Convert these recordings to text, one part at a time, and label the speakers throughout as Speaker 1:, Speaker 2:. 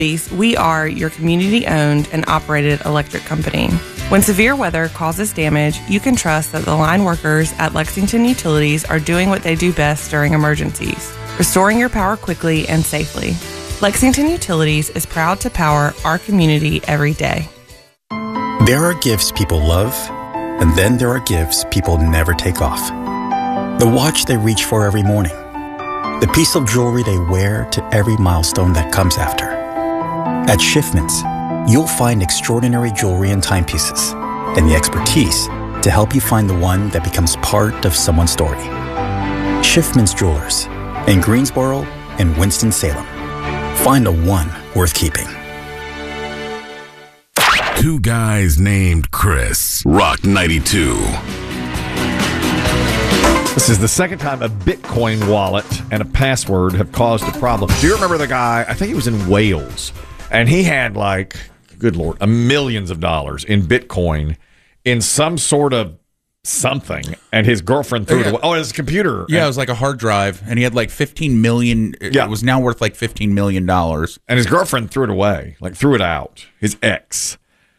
Speaker 1: We are your community-owned and operated electric company. When severe weather causes damage, you can trust that the line workers at Lexington Utilities are doing what they do best during emergencies, restoring your power quickly and safely. Lexington Utilities is proud to power our community every day.
Speaker 2: There are gifts people love, and then there are gifts people never take off. The watch they reach for every morning. The piece of jewelry they wear to every milestone that comes after. At Schiffman's, you'll find extraordinary jewelry and timepieces, and the expertise to help you find the one that becomes part of someone's story. Schiffman's Jewelers in Greensboro and Winston-Salem. Find a one worth keeping.
Speaker 3: Two guys named Chris. Rock 92.
Speaker 4: This is the second time a Bitcoin wallet and a password have caused a problem. Do you remember the guy? I think he was in Wales, and he had good Lord, millions of dollars in Bitcoin in some sort of something, and his girlfriend threw it away. Oh, his computer.
Speaker 5: Yeah, it was like a hard drive, and he had like 15 million.
Speaker 4: Yeah.
Speaker 5: It was now worth like $15 million.
Speaker 4: And his girlfriend threw it away, threw it out, his ex.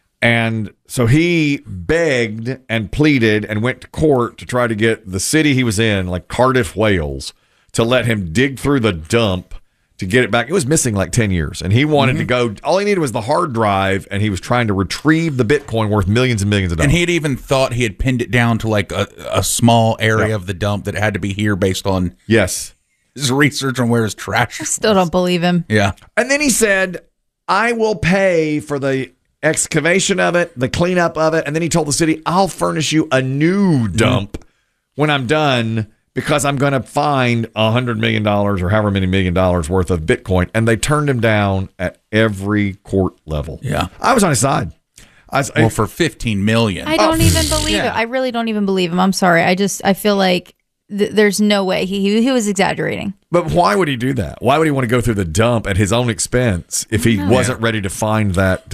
Speaker 4: And so he begged and pleaded and went to court to try to get the city he was in, Cardiff, Wales, to let him dig through the dump to get it back. It was missing 10 years. And he wanted to go, all he needed was the hard drive, and he was trying to retrieve the Bitcoin worth millions and millions of dollars.
Speaker 5: And he had even thought he had pinned it down to a small area of the dump that had to be here based on his research on where his trash
Speaker 6: I still don't believe him.
Speaker 5: Yeah.
Speaker 4: And then he said, I will pay for the excavation of it, the cleanup of it, and then he told the city, I'll furnish you a new dump when I'm done, because I'm going to find $100 million or however many $1 million worth of Bitcoin. And they turned him down at every court level.
Speaker 5: Yeah.
Speaker 4: I was on his side.
Speaker 5: Well, for $15 million.
Speaker 6: I don't even believe it. I really don't even believe him. I'm sorry. I feel like there's no way. He was exaggerating.
Speaker 4: But why would he do that? Why would he want to go through the dump at his own expense if he wasn't ready to find that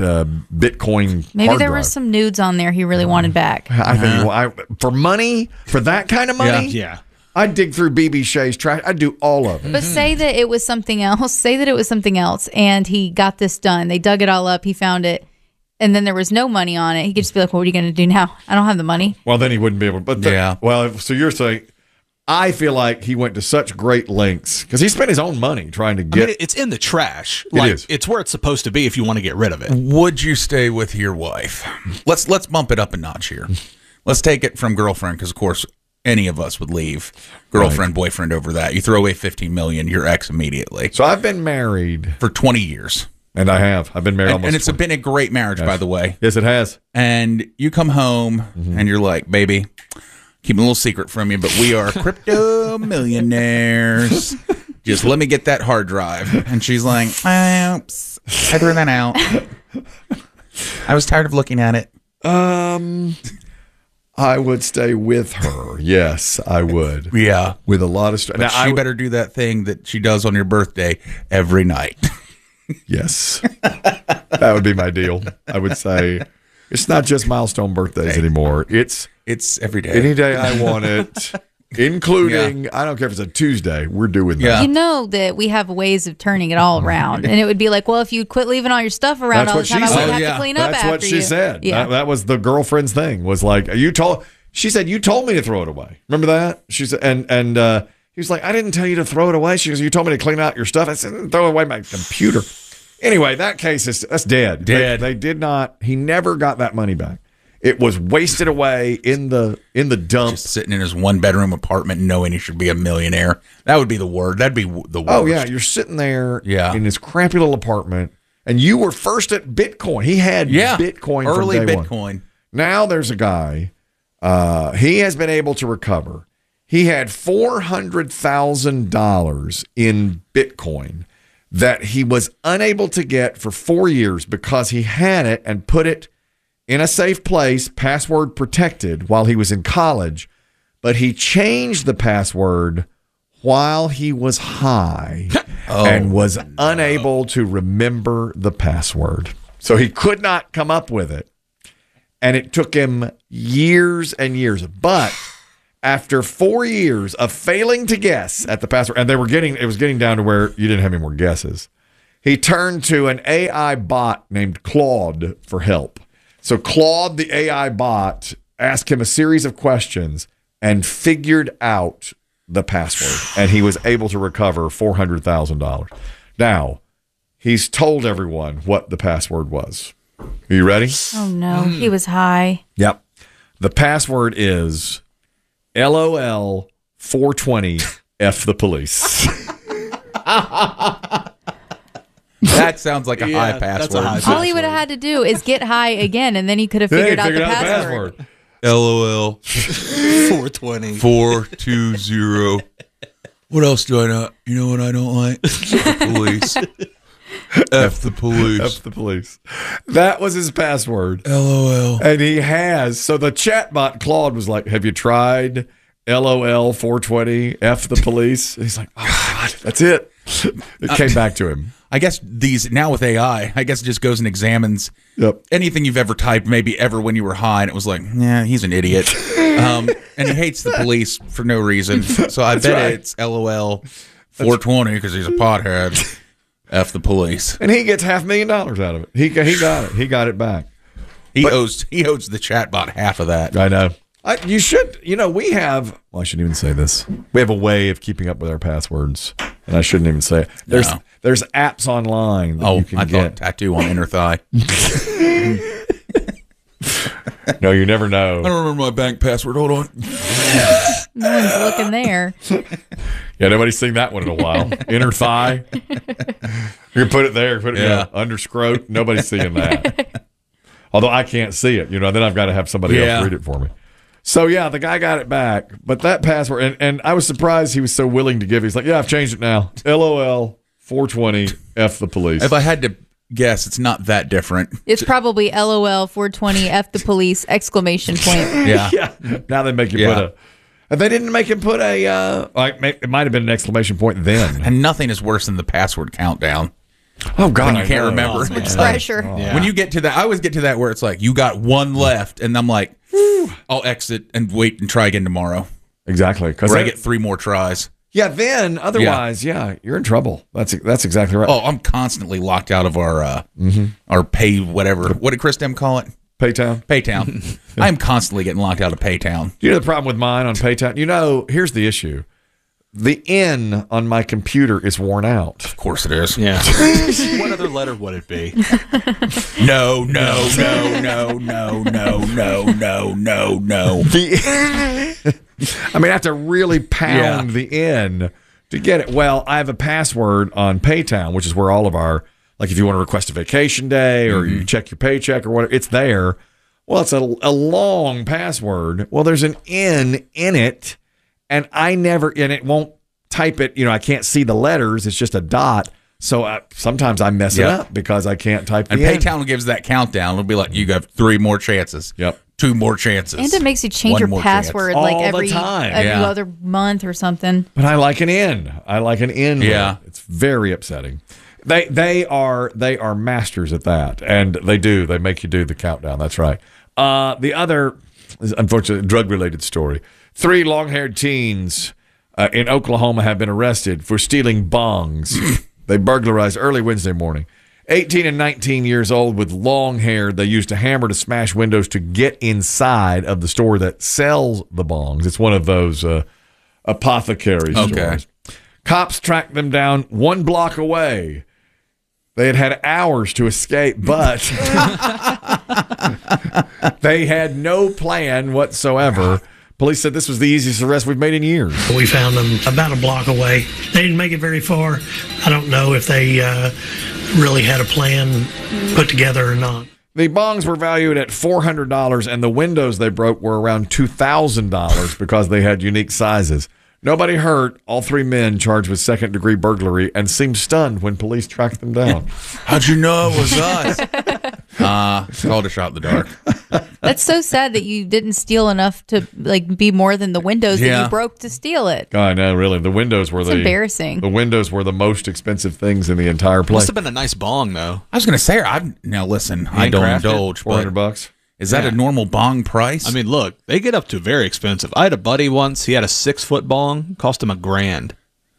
Speaker 4: Bitcoin
Speaker 6: Maybe
Speaker 4: hard
Speaker 6: there
Speaker 4: drive?
Speaker 6: were some nudes on there he really wanted back.
Speaker 4: I think for money, for that kind of money, I'd dig through BB Shea's trash. I'd do all of it.
Speaker 6: But say that it was something else. Say that it was something else, and he got this done. They dug it all up. He found it, and then there was no money on it. He could just be like, "What are you going to do now? I don't have the money."
Speaker 4: Well, then he wouldn't be able. But so you're saying, I feel like he went to such great lengths because he spent his own money trying to get.
Speaker 7: It's in the trash.
Speaker 4: It is.
Speaker 7: It's where it's supposed to be if you want to get rid of it.
Speaker 5: Would you stay with your wife? Let's bump it up a notch here. Let's take it from girlfriend, because of course any of us would leave girlfriend, boyfriend over that. You throw away $15 million, your ex immediately.
Speaker 4: So I've been married
Speaker 5: for 20 years.
Speaker 4: And I have. I've been married almost.
Speaker 5: And it's been a great marriage, by the way.
Speaker 4: Yes, it has.
Speaker 5: And you come home and you're like, baby, keeping a little secret from you, but we are crypto millionaires. Just let me get that hard drive. And she's like, oops, I threw that out. I was tired of looking at it.
Speaker 4: I would stay with her. Yes, I would.
Speaker 5: Yeah.
Speaker 4: With a lot of stress.
Speaker 5: Now, she better do that thing that she does on your birthday every night.
Speaker 4: Yes. That would be my deal. I would say it's not just milestone birthdays anymore. It's
Speaker 5: every day.
Speaker 4: Any day I want it, including, I don't care if it's a Tuesday, we're doing that.
Speaker 6: Yeah. You know that we have ways of turning it all around. And it would be like, well, if you quit leaving all your stuff around all the time, I wouldn't have to clean up after you.
Speaker 4: That's what she said.
Speaker 6: Yeah.
Speaker 4: That was the girlfriend's thing, was like, she said, you told me to throw it away. Remember that? She said, and he was like, I didn't tell you to throw it away. She goes, you told me to clean out your stuff. I said, throw away my computer. Anyway, that case that's dead. They did not, he never got that money back. It was wasted away in the dump.
Speaker 5: Just sitting in his one-bedroom apartment knowing he should be a millionaire. That would be the word. That'd be the worst.
Speaker 4: Oh, yeah. You're sitting there in this crappy little apartment, and you were first at Bitcoin. He had Bitcoin
Speaker 5: early
Speaker 4: from day
Speaker 5: Bitcoin.
Speaker 4: one. Now there's a guy. He has been able to recover. He had $400,000 in Bitcoin that he was unable to get for 4 years because he had it and put it in a safe place, password protected, while he was in college. But he changed the password while he was high and was unable to remember the password. So he could not come up with it. And it took him years and years. But after 4 years of failing to guess at the password, and it was getting down to where you didn't have any more guesses, he turned to an AI bot named Claude for help. So Claude, the AI bot, asked him a series of questions and figured out the password. And he was able to recover $400,000. Now, he's told everyone what the password was. Are you ready?
Speaker 6: Oh, no. He was high.
Speaker 4: Yep. The password is LOL 420 F the police.
Speaker 5: That sounds like a high
Speaker 7: that's
Speaker 5: password.
Speaker 7: a high
Speaker 6: All he would have had to do is get high again, and then he could have figured out the password.
Speaker 5: LOL
Speaker 7: 420.
Speaker 5: 420. What else do I not? You know what I don't like? Police. F the police.
Speaker 4: F the police. That was his password.
Speaker 5: LOL.
Speaker 4: And he has. So the chatbot Claude was like, have you tried LOL 420 F the police? And he's like, oh, God, that's it. It came back to him.
Speaker 5: I guess these now with AI, I guess it just goes and examines anything you've ever typed, maybe ever when you were high, and it was like, yeah, he's an idiot, and he hates the police for no reason. So I bet it's LOL 420 because he's a pothead. F the police,
Speaker 4: and he gets $500,000 out of it. He got it. He got it back.
Speaker 5: He owes the chatbot half of that.
Speaker 4: I know. You should. We have. Well, I shouldn't even say this. We have a way of keeping up with our passwords, and I shouldn't even say it. There's apps online that you can get.
Speaker 5: Tattoo on inner thigh.
Speaker 4: No, you never know.
Speaker 5: I don't remember my bank password. Hold on.
Speaker 6: No one's looking there.
Speaker 4: Yeah, nobody's seen that one in a while. Inner thigh. You can put it there. Put it under scrot. Nobody's seeing that. Although I can't see it, then I've got to have somebody else read it for me. So yeah, the guy got it back, but that password, and I was surprised he was so willing to give. He's like, "Yeah, I've changed it now. LOL 420 F the police."
Speaker 5: If I had to guess, it's not that different.
Speaker 6: It's probably LOL 420 F the police exclamation point.
Speaker 5: Yeah.
Speaker 4: Now they make you put a. And they didn't make him put a. It might have been an exclamation point then.
Speaker 5: And nothing is worse than the password countdown.
Speaker 4: Oh God,
Speaker 5: when you can't remember.
Speaker 6: It's pressure.
Speaker 5: When you get to that, I always get to that where it's like you got one left, and I'm like, I'll exit and wait and try again tomorrow.
Speaker 4: Exactly, because
Speaker 5: I get 3 more tries.
Speaker 4: Yeah, then otherwise, you're in trouble. That's exactly right.
Speaker 5: Oh, I'm constantly locked out of our pay whatever. What did Chris Dem call it? Paytown. I'm constantly getting locked out of Paytown.
Speaker 4: You know the problem with mine on Paytown? Here's the issue. The N on my computer is worn out.
Speaker 5: Of course it is.
Speaker 7: Yeah. What other letter would it be?
Speaker 5: No.
Speaker 4: I have to really pound the N to get it. Well, I have a password on Paytown, which is where all of our, like if you want to request a vacation day or you check your paycheck or whatever, it's there. Well, it's a long password. Well, there's an N in it. And it won't type it. I can't see the letters. It's just a dot. So sometimes I mess it up because I can't type the
Speaker 5: And
Speaker 4: N.
Speaker 5: Paytown gives that countdown. It'll be like, you got 3 more chances.
Speaker 4: Yep.
Speaker 5: 2 more chances.
Speaker 6: And it makes you change your password like every other month or something.
Speaker 4: But I like an N.
Speaker 5: Yeah.
Speaker 4: It's very upsetting. They are masters at that. And they make you do the countdown. That's right. The other is unfortunately a drug-related story. 3 long-haired teens in Oklahoma have been arrested for stealing bongs. They burglarized early Wednesday morning. 18 and 19 years old with long hair. They used a hammer to smash windows to get inside of the store that sells the bongs. It's one of those apothecary stores. Cops tracked them down 1 block away. They had hours to escape, but they had no plan whatsoever. Police said this was the easiest arrest we've made in years.
Speaker 8: We found them about a block away. They didn't make it very far. I don't know if they really had a plan put together or not.
Speaker 4: The bongs were valued at $400, and the windows they broke were around $2,000 because they had unique sizes. Nobody hurt. All 3 men charged with second-degree burglary and seemed stunned when police tracked them down.
Speaker 5: How'd you know it was us? Called a shot in the dark.
Speaker 6: That's so sad that you didn't steal enough to be more than the windows that you broke to steal it.
Speaker 4: I know, really. The windows were
Speaker 6: embarrassing.
Speaker 4: The windows were the most expensive things in the entire place.
Speaker 7: Must have been a nice bong, though.
Speaker 5: I was going to say, now listen, I don't indulge, but
Speaker 4: $400.
Speaker 5: Is that a normal bong price?
Speaker 7: I mean, look, they get up to very expensive. I had a buddy once. He had a 6-foot bong. Cost him $1,000.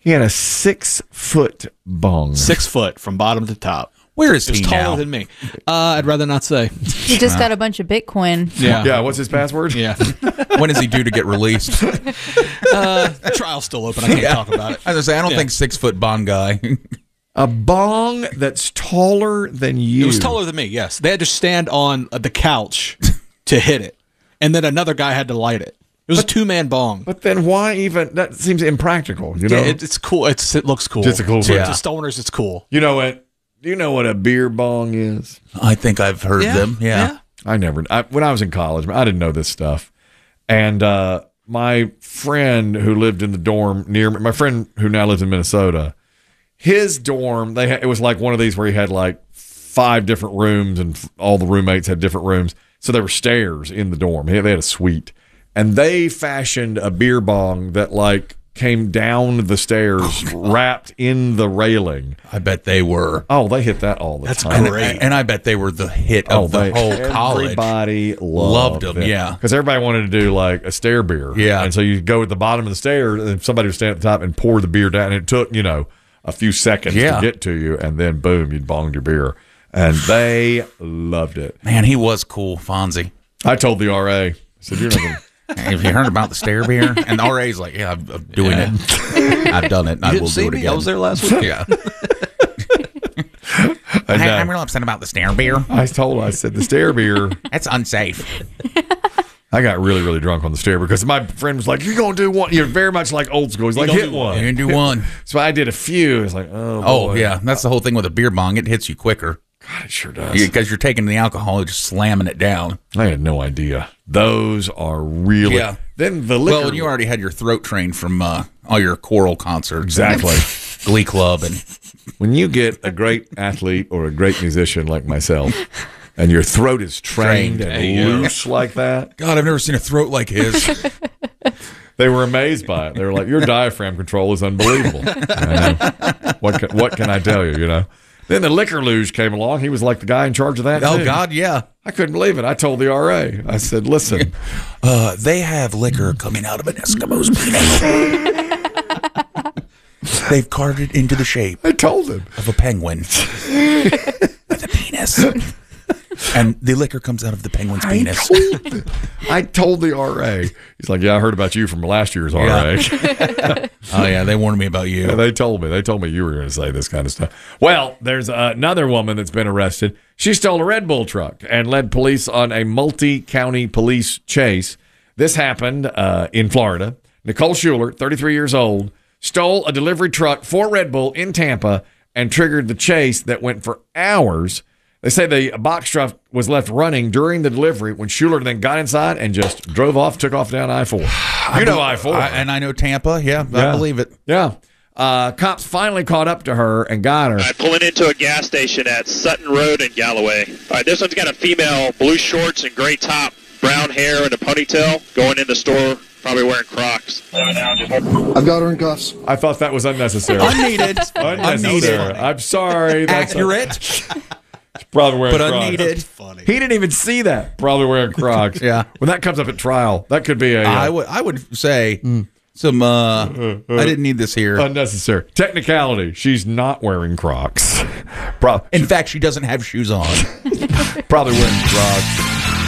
Speaker 4: He had a 6-foot bong.
Speaker 7: 6 foot from bottom to top.
Speaker 5: Where is
Speaker 7: It was
Speaker 5: he
Speaker 7: taller
Speaker 5: now?
Speaker 7: than me. I'd rather not say.
Speaker 6: He just got a bunch of Bitcoin.
Speaker 7: Yeah.
Speaker 4: Yeah, what's his password?
Speaker 7: Yeah.
Speaker 5: When is he due to get released?
Speaker 7: The trial's still open. I can't talk about it.
Speaker 5: I was gonna say, I don't think 6-foot bond guy.
Speaker 4: A bong that's taller than you.
Speaker 7: It was taller than me, yes. They had to stand on the couch to hit it. And then another guy had to light it. It was a 2-man bong.
Speaker 4: But then why even? That seems impractical, you know?
Speaker 7: Yeah, it's cool. It looks cool.
Speaker 4: It's a cool
Speaker 7: To
Speaker 4: thing.
Speaker 7: stoners, it's cool.
Speaker 4: You know what? Do you know what a beer bong is?
Speaker 5: I think I've heard them. Yeah.
Speaker 4: When I was in college, I didn't know this stuff. And my friend who lived in the dorm near me, my friend who now lives in Minnesota, his dorm, it was like one of these where he had like 5 different rooms and all the roommates had different rooms. So there were stairs in the dorm. They had a suite. And they fashioned a beer bong that like came down the stairs wrapped in the railing.
Speaker 5: I bet they were.
Speaker 4: Oh, they hit that all the time.
Speaker 5: And I bet they were the hit of the whole college.
Speaker 4: Everybody
Speaker 5: Loved them, yeah.
Speaker 4: Because everybody wanted to do like a stair beer.
Speaker 5: Yeah.
Speaker 4: And so you go at the bottom of the stairs and somebody would stand at the top and pour the beer down. And it took, a few seconds to get to you. And then boom, you'd bonged your beer. And they loved it.
Speaker 5: Man, he was cool, Fonzie.
Speaker 4: I told the RA, I said, you're not going to.
Speaker 5: Have you heard about the stair beer? And the RA's like, yeah, I'm doing it. I've done it. And I will do it again.
Speaker 7: I was there last week.
Speaker 5: Yeah.
Speaker 4: And,
Speaker 5: I'm real upset about the stair beer.
Speaker 4: I said, the stair beer.
Speaker 5: That's unsafe.
Speaker 4: I got really, really drunk on the stair because my friend was like, you're going to do one. You're very much like old school. He's like, hit one.
Speaker 5: You can do one.
Speaker 4: So I did a few. It's like, oh,
Speaker 5: Oh,
Speaker 4: boy.
Speaker 5: yeah. That's the whole thing with a beer bong. It hits you quicker.
Speaker 4: God, it sure does.
Speaker 5: Because you're taking the alcohol and just slamming it down.
Speaker 4: I had no idea. Those are really.
Speaker 5: Yeah.
Speaker 4: Then the liquor.
Speaker 5: Well, you already had your throat trained from all your choral concerts.
Speaker 4: Exactly.
Speaker 5: Glee Club. And
Speaker 4: when you get a great athlete or a great musician like myself, and your throat is trained and loose like that.
Speaker 5: God, I've never seen a throat like his.
Speaker 4: They were amazed by it. They were like, your diaphragm control is unbelievable. What can I tell you, Then the liquor luge came along. He was like the guy in charge of that.
Speaker 5: Oh,
Speaker 4: too.
Speaker 5: God, yeah.
Speaker 4: I couldn't believe it. I told the RA. I said, listen.
Speaker 5: They have liquor coming out of an Eskimo's penis. They've carved it into the shape
Speaker 4: I told him.
Speaker 5: of a penguin with a penis. And the liquor comes out of the penguin's penis.
Speaker 4: I told the RA. He's like, yeah, I heard about you from last year's RA.
Speaker 5: Yeah. Oh, yeah, they warned me about you.
Speaker 4: Yeah, they told me you were going to say this kind of stuff. Well, there's another woman that's been arrested. She stole a Red Bull truck and led police on a multi-county police chase. This happened in Florida. Nicole Schuler, 33 years old, stole a delivery truck for Red Bull in Tampa and triggered the chase that went for hours. They say the box truck was left running during the delivery when Schuler then got inside and just took off down I-4. I-4.
Speaker 5: And I know Tampa. Yeah, I believe it.
Speaker 4: Yeah. Cops finally caught up to her and got her.
Speaker 9: Pulling into a gas station at Sutton Road in Galloway. All right, this one's got a female, blue shorts and gray top, brown hair and a ponytail, going in the store, probably wearing Crocs.
Speaker 10: I've got her in cuffs.
Speaker 4: I thought that was unnecessary.
Speaker 5: Unneeded.
Speaker 4: Unnecessary. I'm sorry. That's
Speaker 5: Accurate.
Speaker 4: probably wearing
Speaker 5: But
Speaker 4: Crocs.
Speaker 5: unneeded.
Speaker 7: Funny.
Speaker 4: He didn't even see that. Probably wearing Crocs.
Speaker 5: Yeah.
Speaker 4: When that comes up at trial, that could be a
Speaker 5: I would say some. I didn't need this here.
Speaker 4: unnecessary technicality. She's not wearing Crocs.
Speaker 5: In fact, she doesn't have shoes on.
Speaker 4: Probably wearing Crocs.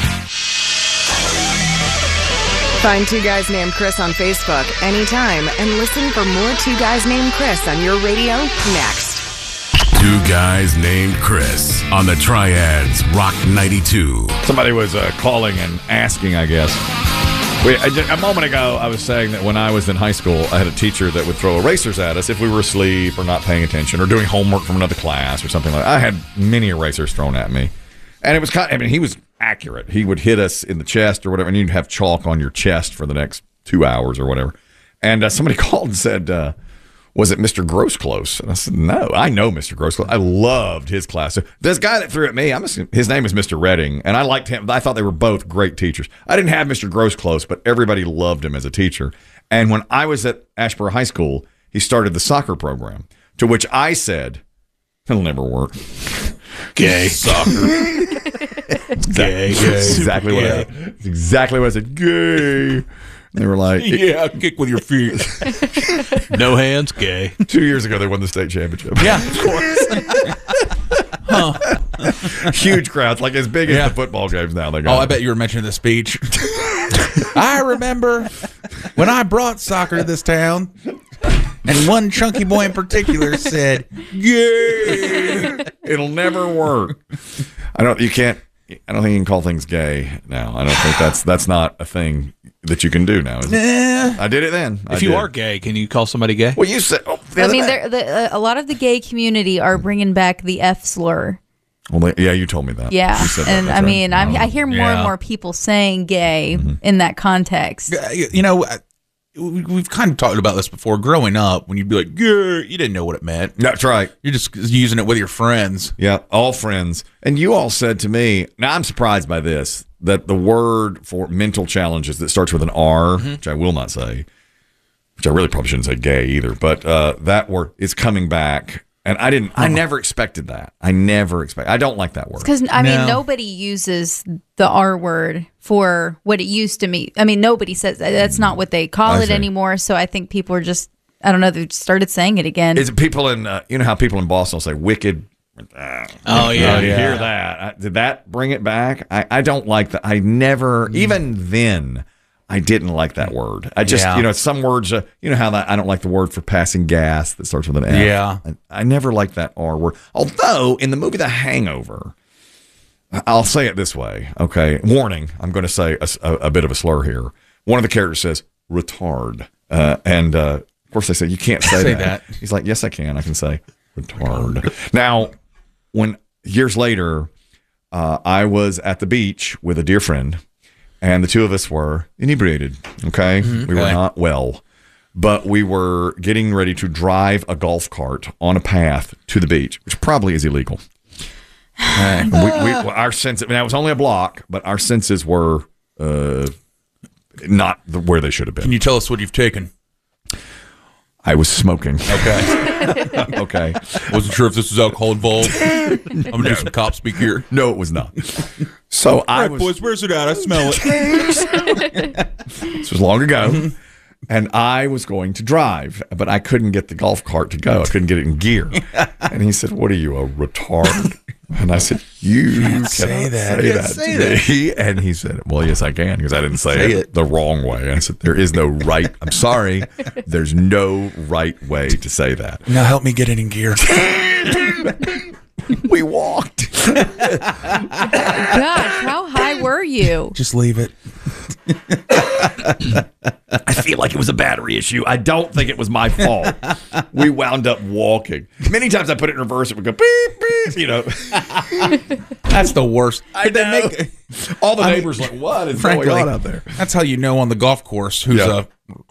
Speaker 11: Find Two Guys Named Chris on Facebook anytime and listen for more Two Guys Named Chris on your radio next.
Speaker 3: Two Guys Named Chris on the Triads Rock 92.
Speaker 4: Somebody was calling and asking, I guess. A moment ago, I was saying that when I was in high school, I had a teacher that would throw erasers at us if we were asleep or not paying attention or doing homework from another class or something like that. I had many erasers thrown at me. And it was he was accurate. He would hit us in the chest or whatever, and you'd have chalk on your chest for the next 2 hours or whatever. And somebody called and said, was it Mr. Grossclose? And I said, no, I know Mr. Grossclose. I loved his class. So this guy that threw at me, his name is Mr. Redding, and I liked him. I thought they were both great teachers. I didn't have Mr. Grossclose, but everybody loved him as a teacher. And when I was at Ashboro High School, he started the soccer program, to which I said, it'll never work.
Speaker 7: Gay.
Speaker 4: Soccer.
Speaker 7: Gay.
Speaker 4: Exactly what I said. Exactly what I said. Gay. They were like,
Speaker 5: Yeah, kick with your feet.
Speaker 7: No hands, gay.
Speaker 4: 2 years ago, they won the state championship.
Speaker 5: Yeah, of course.
Speaker 4: Huge crowds, like as big as the football games now. They got.
Speaker 5: Oh, I bet you were mentioning the speech. I remember when I brought soccer to this town, and one chunky boy in particular said, "Gay."
Speaker 4: It'll never work. I don't think you can call things gay now. I don't think that's not a thing that you can do now. Is it? I did it then.
Speaker 7: If you are gay, can you call somebody gay?
Speaker 4: Well, you said.
Speaker 6: I mean, a lot of the gay community are bringing back the F slur.
Speaker 4: Well, yeah, you told me that.
Speaker 6: Yeah,
Speaker 4: You said that,
Speaker 6: and
Speaker 4: that's
Speaker 6: I
Speaker 4: right.
Speaker 6: mean, I hear more and more people saying gay in that context.
Speaker 5: You know, we've kind of talked about this before. Growing up, when you'd be like, "Gay," you didn't know what it meant.
Speaker 4: That's right.
Speaker 5: You're just using it with your friends.
Speaker 4: Yeah, all friends. And you all said to me, now I'm surprised by this, that the word for mental challenges that starts with an R, which I will not say, which I really probably shouldn't say gay either, but that word is coming back. And I never expected that. I don't like that word.
Speaker 6: Because, I mean, nobody uses the R word for what it used to mean. I mean, nobody says that's not what they call it anymore. So I think people are just, I don't know, they've started saying it again.
Speaker 4: Is it people in, you know how people in Boston will say wicked?
Speaker 7: Oh, yeah.
Speaker 4: You hear that. Did that bring it back? I don't like that. I never, even then, I didn't like that word. I just, some words, you know how that, I don't like the word for passing gas that starts with an F.
Speaker 5: Yeah.
Speaker 4: I never liked that R word. Although, in the movie The Hangover, I'll say it this way, okay? Warning, I'm going to say a bit of a slur here. One of the characters says, retard. And of course, they say, you can't say that. He's like, yes, I can. I can say retard. Now, when years later, I was at the beach with a dear friend, and the two of us were inebriated, okay? We were not well, but we were getting ready to drive a golf cart on a path to the beach, which probably is illegal. Our sense, I mean, it was only a block, but our senses were not where they should have been.
Speaker 5: Can you tell us what you've taken?
Speaker 4: I was smoking.
Speaker 5: Okay.
Speaker 4: Okay.
Speaker 5: Wasn't sure if this was alcohol involved. I'm going to do some cop speak here.
Speaker 4: No, it was not. So
Speaker 5: boys, where's it at? I smell it.
Speaker 4: This was long ago. And I was going to drive, but I couldn't get the golf cart to go. I couldn't get it in gear. And he said, what are you, a retard? And I said, you can't say that to me. And he said, well, yes, I can, because I didn't say it the wrong way. And I said, there is no right. I'm sorry. There's no right way to say that.
Speaker 5: Now help me get it in gear.
Speaker 4: We walked.
Speaker 6: Gosh, how high were you?
Speaker 5: Just leave it.
Speaker 4: I feel like it was a battery issue. I don't think it was my fault. We wound up walking. Many times I put it in reverse. It would go beep, beep, you know.
Speaker 5: That's the worst.
Speaker 4: I know. All the neighbors like, what is going on out there?
Speaker 5: That's how you know on the golf course who's a...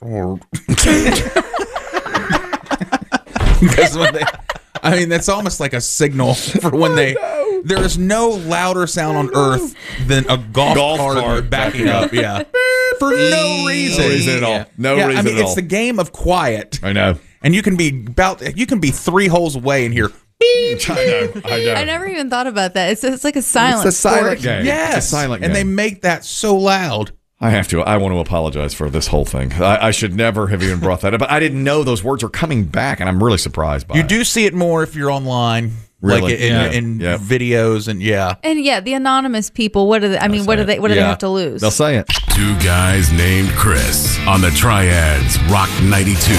Speaker 5: Because when they... I mean, that's almost like a signal for when they... There is no louder sound on earth than a golf cart backing up. Yeah. For no reason.
Speaker 4: No reason at all. No reason
Speaker 5: I mean,
Speaker 4: at all.
Speaker 5: it's the game of quiet.
Speaker 4: I know.
Speaker 5: And you can be 3 holes away and hear beep.
Speaker 4: I know.
Speaker 6: I never even thought about that. It's like a silent
Speaker 4: It's a silent
Speaker 6: sport.
Speaker 4: game.
Speaker 5: Yes.
Speaker 4: It's a silent game.
Speaker 5: And they make that so loud.
Speaker 4: I want to apologize for this whole thing. I should never have even brought that up. But I didn't know those words are coming back, and I'm really surprised by it.
Speaker 5: You do see it more if you're online.
Speaker 4: Really?
Speaker 5: Like in videos and
Speaker 6: And the anonymous people, what do they have to lose?
Speaker 4: They'll say it.
Speaker 3: Two guys named Chris on the Triads Rock 92.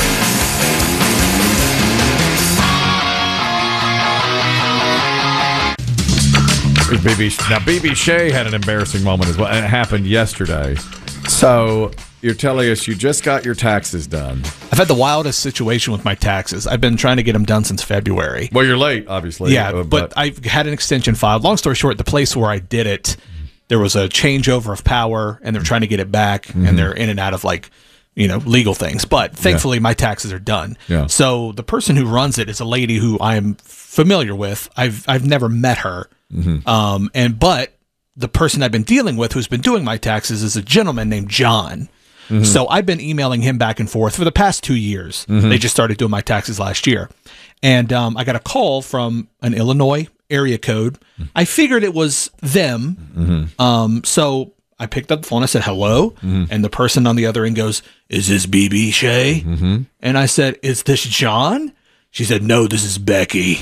Speaker 4: BB Shea had an embarrassing moment as well, and it happened yesterday. So you're telling us you just got your taxes done.
Speaker 7: I've had the wildest situation with my taxes. I've been trying to get them done since February.
Speaker 4: Well, you're late, obviously.
Speaker 7: Yeah, but I've had an extension filed. Long story short, the place where I did it, there was a changeover of power, and they're trying to get it back, and they're in and out of legal things. But thankfully, my taxes are done.
Speaker 4: Yeah.
Speaker 7: So the person who runs it is a lady who I'm familiar with. I've never met her. But the person I've been dealing with who's been doing my taxes is a gentleman named John. So I've been emailing him back and forth for the past 2 years. They just started doing my taxes last year. And I got a call from an Illinois area code. I figured it was them. So I picked up the phone. I said, hello. And the person on the other end goes, is this BB Shay? And I said, is this John? She said, no, this is Becky.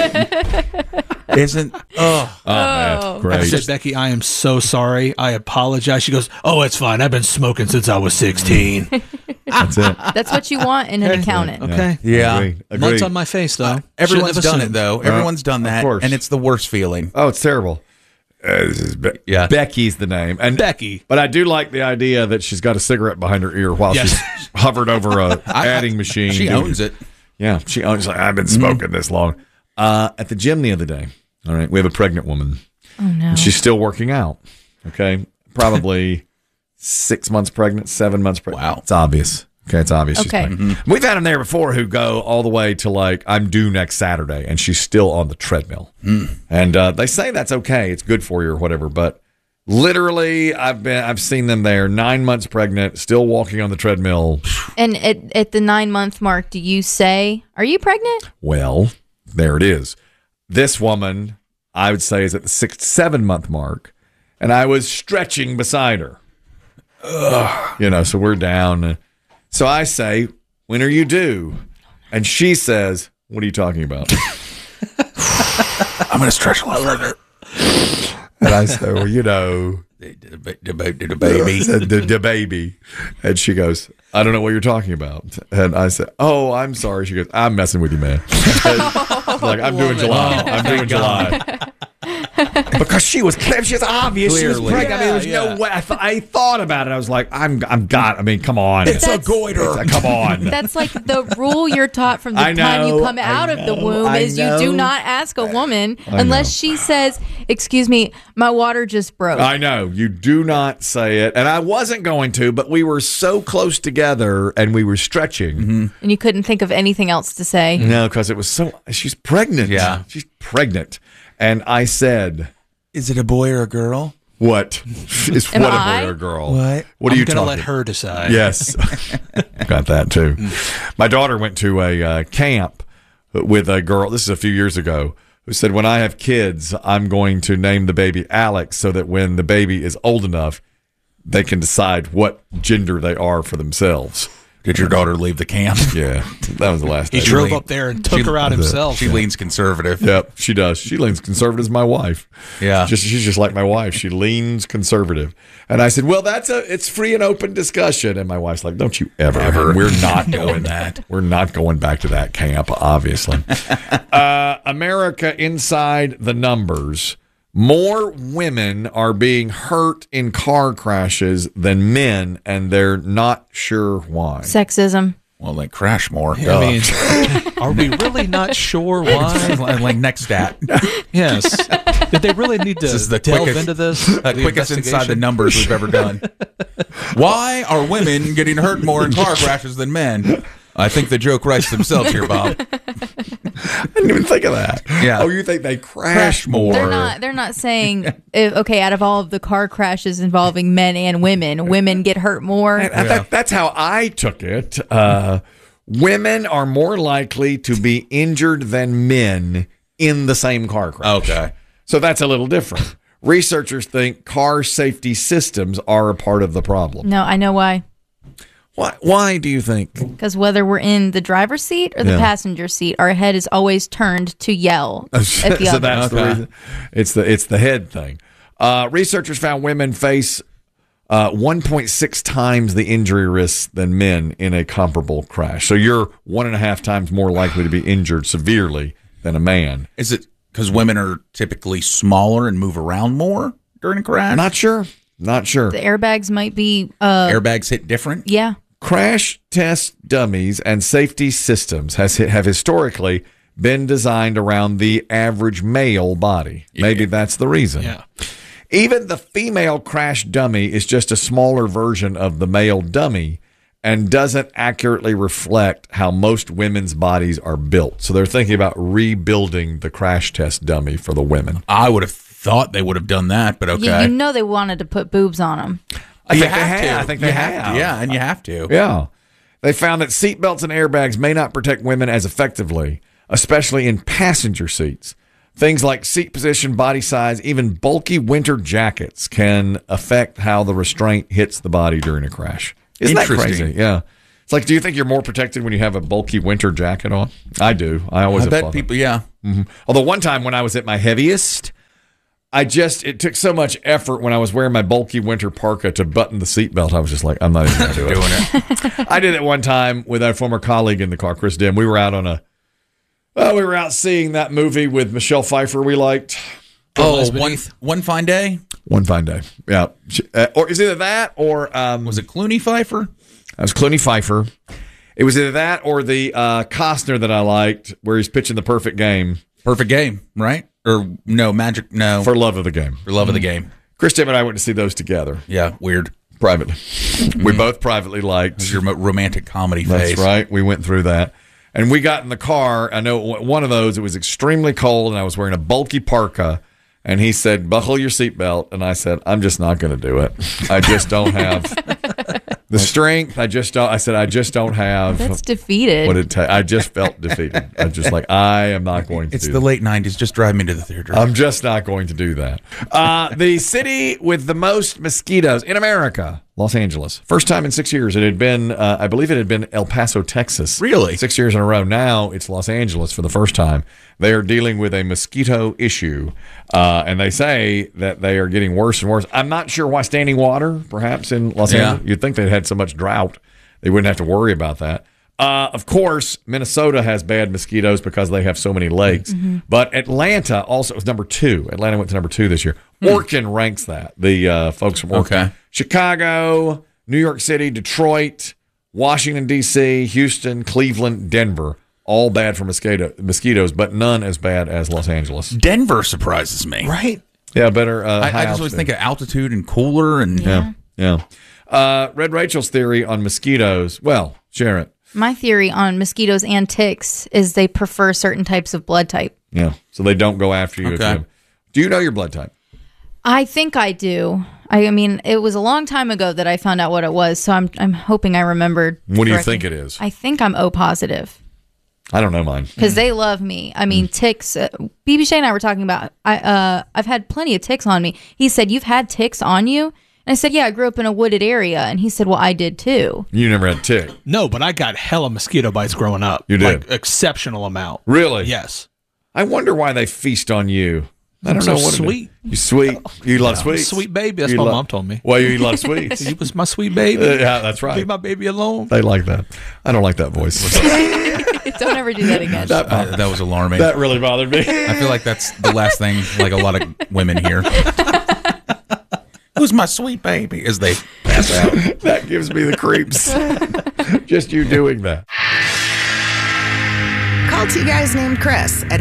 Speaker 5: Isn't
Speaker 4: man, great.
Speaker 7: I said, Becky, I am so sorry. I apologize. She goes, oh, it's fine. I've been smoking since I was 16.
Speaker 4: That's it.
Speaker 6: That's what you want in an accountant.
Speaker 7: Okay.
Speaker 5: Yeah.
Speaker 4: Agreed.
Speaker 7: Months on my face, though.
Speaker 5: Everyone's
Speaker 7: Shouldn't have
Speaker 5: done it
Speaker 7: assumed.
Speaker 5: though. Everyone's done that,
Speaker 4: course.
Speaker 5: and it's the worst feeling.
Speaker 4: Oh, it's terrible. This is Becky's the name, and
Speaker 7: Becky.
Speaker 4: But I do like the idea that she's got a cigarette behind her ear while
Speaker 7: Yes.
Speaker 4: she's hovered over a adding machine.
Speaker 5: She owns it.
Speaker 4: Yeah, she owns. Like, I've been smoking this long. At the gym the other day. All right, we have a pregnant woman.
Speaker 6: Oh no.
Speaker 4: And she's still working out. Okay, probably 6 months pregnant, 7 months pregnant.
Speaker 5: Wow,
Speaker 4: it's obvious. Okay, it's obvious. She's
Speaker 6: Okay.
Speaker 4: pregnant. We've had them there before who go all the way to like I'm due next Saturday, and she's still on the treadmill. And they say that's okay, it's good for you or whatever. But literally, I've seen them there 9 months pregnant, still walking on the treadmill.
Speaker 6: And at the 9-month mark, do you say, "Are you pregnant?"
Speaker 4: Well, there it is. This woman, I would say, is at the 6 to 7 month mark, and I was stretching beside her. So we're down. So I say, when are you due? And she says, what are you talking about?
Speaker 5: I'm going to stretch a little further.
Speaker 4: And I said, well,
Speaker 5: The baby.
Speaker 4: the baby. And she goes, I don't know what you're talking about. And I said, oh, I'm sorry. She goes, I'm messing with you, man. Like, I'm doing July. I'm doing July. Because she was obvious. She was
Speaker 5: Clearly.
Speaker 4: pregnant. I mean, there's no way. I thought about it. I was like, I mean, come on.
Speaker 5: It's a goiter.
Speaker 4: Come on.
Speaker 6: That's like the rule you're taught from the
Speaker 4: I
Speaker 6: time you
Speaker 4: know,
Speaker 6: come out of the
Speaker 4: I
Speaker 6: womb is you
Speaker 4: know.
Speaker 6: do not ask a woman
Speaker 4: I
Speaker 6: unless
Speaker 4: know.
Speaker 6: she says, "Excuse me, my water just broke."
Speaker 4: I know. You do not say it. And I wasn't going to, but we were so close together and we were stretching.
Speaker 6: And you couldn't think of anything else to say.
Speaker 4: No, because it was she's pregnant.
Speaker 5: Yeah.
Speaker 4: She's pregnant. And I said,
Speaker 5: Is it a boy or a girl?
Speaker 4: what? Is
Speaker 6: Am
Speaker 4: what a
Speaker 6: I?
Speaker 4: boy or girl?
Speaker 5: What?
Speaker 4: What are
Speaker 7: I'm
Speaker 4: you
Speaker 7: going to
Speaker 4: talking
Speaker 7: let her decide.
Speaker 4: Yes. Got that too. My daughter went to a camp with a girl, this is a few years ago, who said, when I have kids, I'm going to name the baby Alex so that when the baby is old enough, they can decide what gender they are for themselves.
Speaker 5: Did your daughter leave the camp?
Speaker 4: Yeah, that was the last
Speaker 7: He
Speaker 4: day.
Speaker 7: drove up there and took her out himself.
Speaker 5: She leans conservative.
Speaker 4: Yep, she does. She leans conservative as my wife.
Speaker 5: Yeah.
Speaker 4: She's just like my wife. She leans conservative. And I said, well, it's free and open discussion. And my wife's like, don't you ever. We're not doing that. We're not going back to that camp, obviously. America Inside the Numbers. More women are being hurt in car crashes than men, and they're not sure why.
Speaker 6: Sexism.
Speaker 5: Well, they crash more.
Speaker 7: I mean, are we really not sure why?
Speaker 5: like next stat.
Speaker 7: Yes. Did they really need to
Speaker 5: This is the
Speaker 7: delve
Speaker 5: quickest-
Speaker 7: into this?
Speaker 5: The
Speaker 7: The
Speaker 5: quickest inside the
Speaker 7: investigation?
Speaker 5: numbers we've ever done. Why are women getting hurt more in car crashes than men? I think the joke writes themselves here, Bob.
Speaker 4: I didn't even think of that.
Speaker 5: Yeah.
Speaker 4: Oh, you think they crash more?
Speaker 6: They're not saying okay, out of all of the car crashes involving men and women get hurt more.
Speaker 4: That's how I took it. Women are more likely to be injured than men in the same car crash.
Speaker 5: Okay.
Speaker 4: So that's a little different. Researchers think car safety systems are a part of the problem.
Speaker 6: No, I know why.
Speaker 4: Why do you think?
Speaker 6: Because whether we're in the driver's seat or the
Speaker 4: Yeah.
Speaker 6: passenger seat, our head is always turned to yell at the
Speaker 4: So
Speaker 6: other.
Speaker 4: that's the reason. It's the head thing. Researchers found women face 1.6 times the injury risks than men in a comparable crash. So you're 1.5 times more likely to be injured severely than a man.
Speaker 5: Is it because women are typically smaller and move around more during a crash?
Speaker 4: Not sure.
Speaker 6: The airbags might be
Speaker 5: Airbags hit different?
Speaker 6: yeah.
Speaker 4: Crash test dummies and safety systems have historically been designed around the average male body. Maybe that's the reason.
Speaker 7: Yeah.
Speaker 4: Even the female crash dummy is just a smaller version of the male dummy and doesn't accurately reflect how most women's bodies are built. So they're thinking about rebuilding the crash test dummy for the women.
Speaker 5: I would have thought they would have done that, but okay.
Speaker 6: You know they wanted to put boobs on them.
Speaker 4: I
Speaker 5: You
Speaker 4: think they
Speaker 5: have to.
Speaker 4: have. I think they
Speaker 5: You
Speaker 4: have.
Speaker 5: to. Yeah, and you have to.
Speaker 4: Yeah. They found that seatbelts and airbags may not protect women as effectively, especially in passenger seats. Things like seat position, body size, even bulky winter jackets can affect how the restraint hits the body during a crash. Isn't that crazy? Yeah. It's like, do you think you're more protected when you have a bulky winter jacket on? I do. I always have
Speaker 5: bet
Speaker 4: thought
Speaker 5: people,
Speaker 4: that.
Speaker 5: yeah.
Speaker 4: Mm-hmm. Although one time when I was at my heaviest, it took so much effort when I was wearing my bulky winter parka to button the seatbelt. I was just like, I'm not even going to do
Speaker 5: Doing
Speaker 4: it. I did it one time with our former colleague in the car, Chris Dim. We were out seeing that movie with Michelle Pfeiffer we liked.
Speaker 5: One Fine Day?
Speaker 4: One Fine Day. Yeah. Or is either that or...
Speaker 5: was it Clooney Pfeiffer?
Speaker 4: That was Clooney Pfeiffer. It was either that or the Costner that I liked where he's pitching the perfect game.
Speaker 5: Perfect Game, right? Or no, Magic, no.
Speaker 4: For Love of the Game.
Speaker 5: For Love of the Game.
Speaker 4: Chris Tim and I went to see those together.
Speaker 5: Yeah, weird.
Speaker 4: Privately. We both privately liked.
Speaker 5: This is your romantic comedy phase.
Speaker 4: That's right. We went through that. And we got in the car. I know one of those, it was extremely cold, and I was wearing a bulky parka. And he said, buckle your seatbelt. And I said, I'm just not going to do it. I just don't have the strength. I just don't have.
Speaker 6: That's defeated.
Speaker 4: What it I just felt defeated. I just like, I am not going to
Speaker 5: It's
Speaker 4: do
Speaker 5: the
Speaker 4: that.
Speaker 5: late 90s. Just drive me to the theater.
Speaker 4: I'm just not going to do that. The city with the most mosquitoes in America, Los Angeles. First time in 6 years. It had been, I believe it had been El Paso, Texas.
Speaker 5: Really?
Speaker 4: 6 years in a row. Now it's Los Angeles for the first time. They are dealing with a mosquito issue, and they say that they are getting worse and worse. I'm not sure why standing water, perhaps, in Los Angeles. You'd think they'd had so much drought. They wouldn't have to worry about that. Of course, Minnesota has bad mosquitoes because they have so many lakes. Mm-hmm. But Atlanta also was number 2. Atlanta went to number 2 this year. Orkin ranks that, the folks from Orkin.
Speaker 5: Okay.
Speaker 4: Chicago, New York City, Detroit, Washington, D.C., Houston, Cleveland, Denver. All bad for mosquitoes, but none as bad as Los Angeles.
Speaker 5: Denver surprises me.
Speaker 7: Right?
Speaker 4: Yeah, better.
Speaker 5: I just always think of altitude and cooler. And
Speaker 4: Yeah. Red Rachel's theory on mosquitoes. Well, share it.
Speaker 6: My theory on mosquitoes and ticks is they prefer certain types of blood type.
Speaker 4: Yeah, so they don't go after you.
Speaker 5: Okay.
Speaker 4: Do you know your blood type?
Speaker 6: I think I do. I mean, it was a long time ago that I found out what it was, so I'm hoping I remembered.
Speaker 4: What do you
Speaker 6: correctly.
Speaker 4: think it is?
Speaker 6: I think I'm O positive.
Speaker 4: I don't know mine.
Speaker 6: Because they love me. I mean, ticks. BB Shea and I were talking about, I've had plenty of ticks on me. He said, you've had ticks on you? And I said, yeah, I grew up in a wooded area. And he said, well, I did too.
Speaker 4: You never had tick?
Speaker 7: No, but I got hella mosquito bites growing up.
Speaker 4: You did?
Speaker 7: Like, exceptional amount.
Speaker 4: Really?
Speaker 7: Yes.
Speaker 4: I wonder why they feast on you. I don't
Speaker 7: so
Speaker 4: know what
Speaker 7: sweet.
Speaker 4: You sweet. You love sweets.
Speaker 7: Sweet baby. That's
Speaker 4: You
Speaker 7: what my
Speaker 4: love-
Speaker 7: mom told me.
Speaker 4: Well, you love sweets.
Speaker 7: You was my sweet baby.
Speaker 4: Yeah, that's right.
Speaker 7: Leave my baby alone.
Speaker 4: They like that. I don't like that voice.
Speaker 6: Don't ever do that again.
Speaker 5: that was alarming.
Speaker 4: That really bothered me.
Speaker 5: I feel like that's the last thing like a lot of women hear. Who's my sweet baby? As they pass out.
Speaker 4: That gives me the creeps. Just you doing that.
Speaker 11: Call Two Guys Named Chris at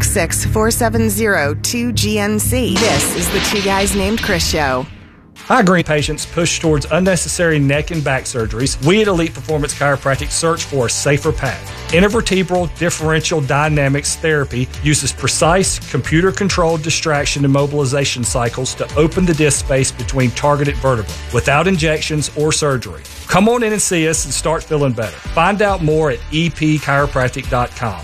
Speaker 11: 866-470-2GNC. This is the Two Guys Named Chris Show.
Speaker 12: Migraine patients push towards unnecessary neck and back surgeries. We at Elite Performance Chiropractic search for a safer path. Intervertebral differential dynamics therapy uses precise computer-controlled distraction and mobilization cycles to open the disc space between targeted vertebrae without injections or surgery. Come on in and see us and start feeling better. Find out more at epchiropractic.com.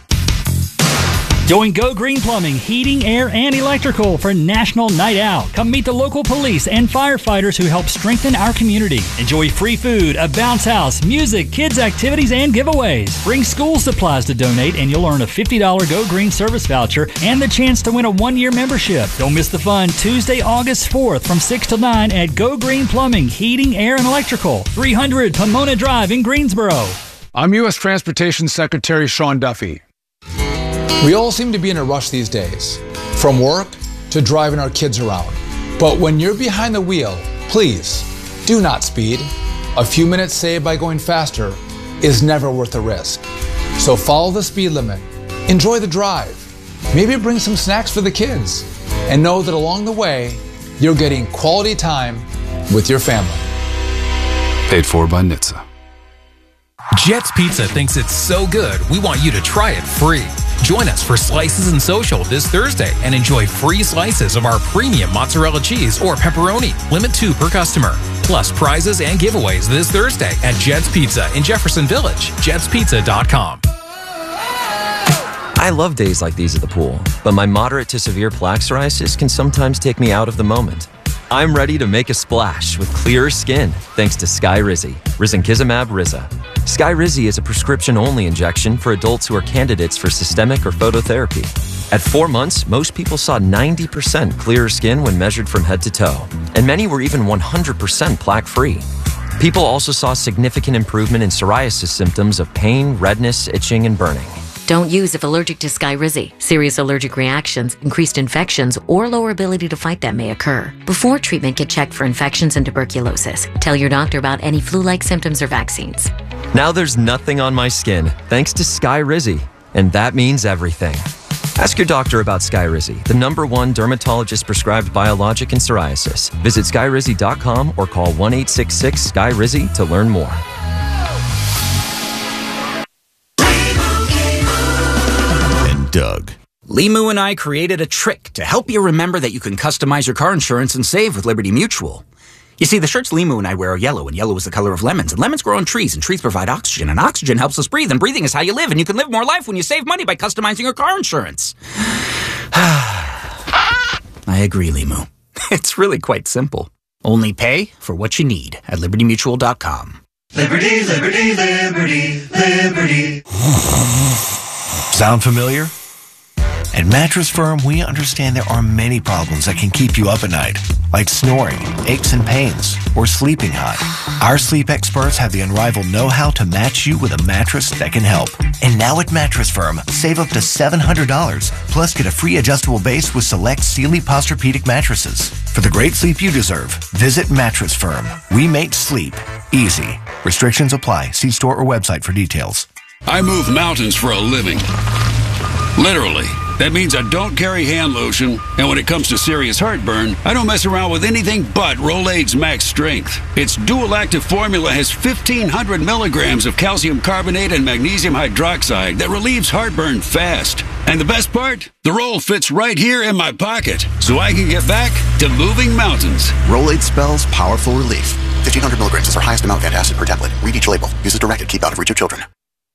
Speaker 13: Join Go Green Plumbing, Heating, Air, and Electrical for National Night Out. Come meet the local police and firefighters who help strengthen our community. Enjoy free food, a bounce house, music, kids' activities, and giveaways. Bring school supplies to donate, and you'll earn a $50 Go Green service voucher and the chance to win a one-year membership. Don't miss the fun Tuesday, August 4th from 6 to 9 at Go Green Plumbing, Heating, Air, and Electrical, 300 Pomona Drive in Greensboro.
Speaker 14: I'm U.S. Transportation Secretary Sean Duffy. We all seem to be in a rush these days, from work to driving our kids around. But when you're behind the wheel, please do not speed. A few minutes saved by going faster is never worth the risk. So follow the speed limit, enjoy the drive, maybe bring some snacks for the kids, and know that along the way, you're getting quality time with your family.
Speaker 15: Paid for by NHTSA.
Speaker 16: Jets Pizza thinks it's so good, we want you to try it free. Join us for Slices and Social this Thursday and enjoy free slices of our premium mozzarella cheese or pepperoni. Limit 2 per customer. Plus prizes and giveaways this Thursday at Jets Pizza in Jefferson Village. JetsPizza.com.
Speaker 17: I love days like these at the pool, but my moderate to severe plaque psoriasis can sometimes take me out of the moment. I'm ready to make a splash with clearer skin thanks to Skyrizi, risankizumab Riza. Skyrizi is a prescription-only injection for adults who are candidates for systemic or phototherapy. At 4 months, most people saw 90% clearer skin when measured from head to toe, and many were even 100% plaque-free. People also saw significant improvement in psoriasis symptoms of pain, redness, itching, and burning.
Speaker 18: Don't use if allergic to Skyrizi. Serious allergic reactions, increased infections, or lower ability to fight them may occur. Before treatment, get checked for infections and tuberculosis. Tell your doctor about any flu-like symptoms or vaccines.
Speaker 17: Now there's nothing on my skin thanks to Skyrizi, and that means everything. Ask your doctor about Skyrizi, the #1 dermatologist-prescribed biologic in psoriasis. Visit Skyrizi.com or call 1-866-SKYRIZI to learn more.
Speaker 3: Doug.
Speaker 19: Limu and I created a trick to help you remember that you can customize your car insurance and save with Liberty Mutual. You see, the shirts Limu and I wear are yellow, and yellow is the color of lemons, and lemons grow on trees, and trees provide oxygen, and oxygen helps us breathe, and breathing is how you live, and you can live more life when you save money by customizing your car insurance. I agree, Limu. It's really quite simple. Only pay for what you need at libertymutual.com.
Speaker 20: Liberty, liberty, liberty, liberty. Sound familiar? At Mattress Firm, we understand there are many problems that can keep you up at night, like snoring, aches and pains, or sleeping hot. Our sleep experts have the unrivaled know-how to match you with a mattress that can help. And now at Mattress Firm, save up to $700, plus get a free adjustable base with select Sealy Posturepedic mattresses. For the great sleep you deserve, visit Mattress Firm. We make sleep easy. Restrictions apply. See store or website for details.
Speaker 21: I move mountains for a living. Literally. That means I don't carry hand lotion, and when it comes to serious heartburn, I don't mess around with anything but Rolaids Max Strength. Its dual-active formula has 1,500 milligrams of calcium carbonate and magnesium hydroxide that relieves heartburn fast. And the best part? The roll fits right here in my pocket, so I can get back to moving mountains.
Speaker 22: Rolaids spells powerful relief. 1,500 milligrams is our highest amount of antacid per tablet. Read each label. Use as directed. Keep out of reach of children.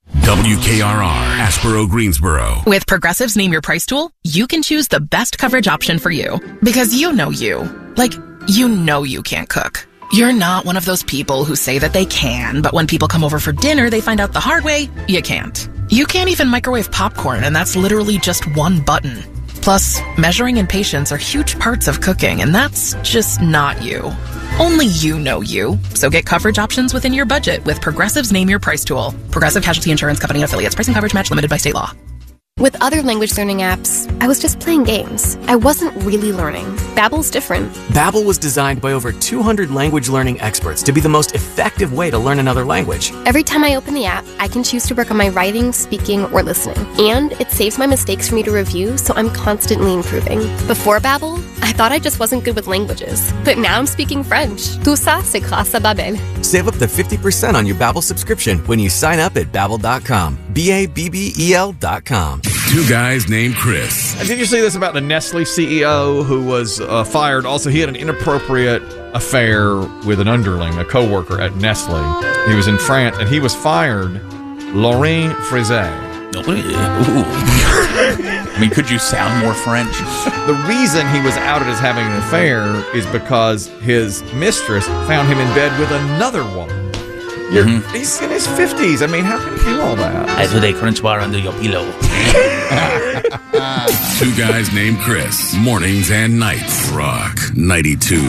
Speaker 3: WKRR, Asheboro, Greensboro.
Speaker 23: With Progressive's Name Your Price tool, you can choose the best coverage option for you. Because you know you. Like, you know you can't cook. You're not one of those people who say that they can, but when people come over for dinner, they find out the hard way, you can't. You can't even microwave popcorn, and that's literally just one button. Plus, measuring and patience are huge parts of cooking, and that's just not you. Only you know you. So get coverage options within your budget with Progressive's Name Your Price tool. Progressive Casualty Insurance Company and affiliates. Price and coverage match limited by state law.
Speaker 24: With other language learning apps, I was just playing games. I wasn't really learning. Babbel's different.
Speaker 25: Babbel was designed by over 200 language learning experts to be the most effective way to learn another language.
Speaker 24: Every time I open the app, I can choose to work on my writing, speaking, or listening. And it saves my mistakes for me to review, so I'm constantly improving. Before Babbel, I thought I just wasn't good with languages. But now I'm speaking French. Tout ça, c'est grâce à Babbel.
Speaker 25: Save up to 50% on your Babbel subscription when you sign up at Babbel.com. Babbel.com.
Speaker 3: Two guys named Chris.
Speaker 4: And did you see this about the Nestle CEO who was fired? Also, he had an inappropriate affair with an underling, a co-worker at Nestle. He was in France, and he was fired. Laurent Frizet.
Speaker 5: I mean, could you sound more French?
Speaker 4: The reason he was outed as having an affair is because his mistress found him in bed with another woman. He's in his 50s. I mean, how can he do all that?
Speaker 26: I put a crunch bar under your pillow.
Speaker 3: Two guys named Chris. Mornings and nights. Rock 92.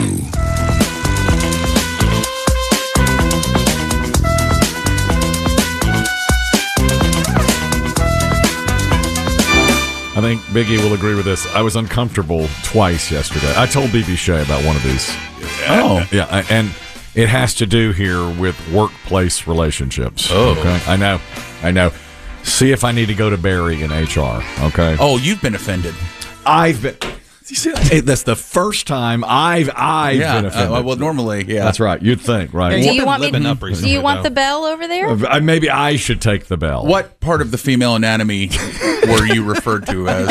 Speaker 4: I think Biggie will agree with this. I was uncomfortable twice yesterday. I told BB Shea about one of these.
Speaker 5: Oh.
Speaker 4: Yeah, and it has to do here with workplace relationships.
Speaker 5: Oh.
Speaker 4: Okay? I know. See if I need to go to Barry in HR, okay?
Speaker 5: Oh, you've been offended.
Speaker 4: I've been... You see, that's the first time I've been offended.
Speaker 5: Well, normally, yeah.
Speaker 4: That's right. You'd think, right?
Speaker 6: Do you want the bell over there?
Speaker 4: Maybe I should take the bell.
Speaker 5: What part of the female anatomy were you referred to as?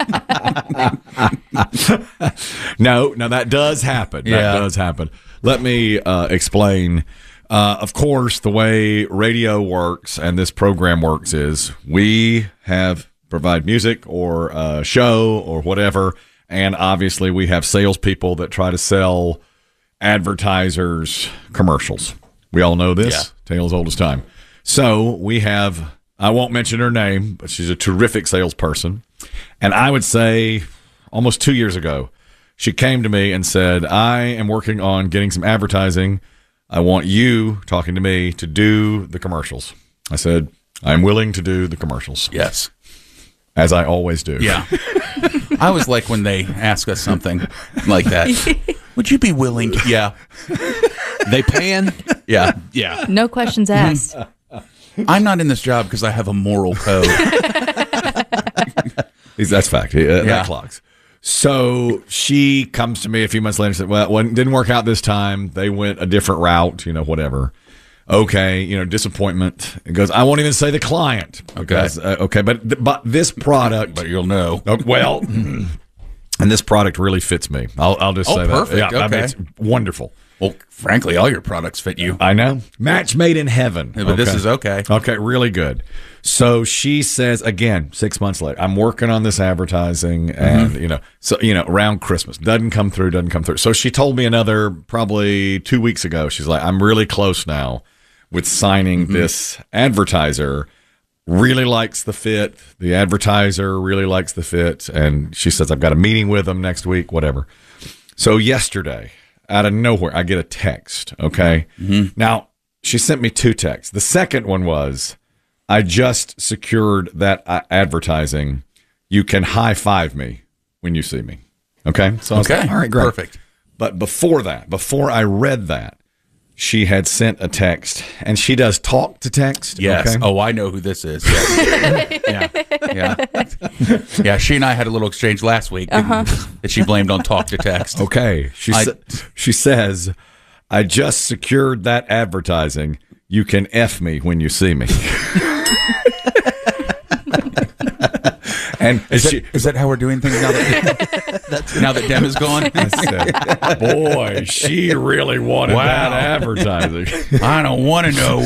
Speaker 4: No, that does happen. That does happen. Let me explain. Of course, the way radio works and this program works is we have provide music or a show or whatever. And obviously we have salespeople that try to sell advertisers commercials. We all know this.
Speaker 5: Yeah.
Speaker 4: Tale as old as time. So we have, I won't mention her name, but she's a terrific salesperson. And I would say almost 2 years ago, she came to me and said, I am working on getting some advertising. I want you, talking to me, to do the commercials. I said, I'm willing to do the commercials.
Speaker 5: Yes.
Speaker 4: As I always do.
Speaker 5: Yeah. I always like when they ask us something like that. Would you be willing to? Yeah.
Speaker 1: They paying?
Speaker 5: Yeah.
Speaker 1: Yeah.
Speaker 6: No questions asked.
Speaker 5: I'm not in this job because I have a moral code.
Speaker 4: That's fact. That clocks. So she comes to me a few months later and said, well, it didn't work out this time. They went a different route, whatever. Okay, disappointment. It goes, I won't even say the client. Because, okay, but this product.
Speaker 5: But you'll know.
Speaker 4: Well, and this product really fits me. I'll just say
Speaker 5: perfect.
Speaker 4: that. Yeah,
Speaker 5: Okay.
Speaker 4: it's wonderful.
Speaker 5: Well, frankly, all your products fit you.
Speaker 4: I know. Match made in heaven.
Speaker 5: Yeah, but this is okay.
Speaker 4: Okay, really good. So she says, again, 6 months later, I'm working on this advertising and, around Christmas. Doesn't come through. So she told me another probably 2 weeks ago. She's like, I'm really close now with signing this advertiser. Really likes the fit. The advertiser really likes the fit. And she says, I've got a meeting with them next week, whatever. So yesterday, out of nowhere, I get a text, okay? Now, she sent me 2 texts. The second one was, I just secured that advertising. You can high five me when you see me. Okay? So I was like, all right, great.
Speaker 5: Perfect.
Speaker 4: But before I read that, she had sent a text, and she does talk to text.
Speaker 5: Yes.
Speaker 4: Okay?
Speaker 5: Oh, I know who this is. Yeah. She and I had a little exchange last week that she blamed on talk to text.
Speaker 4: Okay. She says, I just secured that advertising. You can F me when you see me. And
Speaker 5: is that how we're doing things now that Dem is gone?
Speaker 4: I said, boy, she really wanted that advertising.
Speaker 5: I don't want to know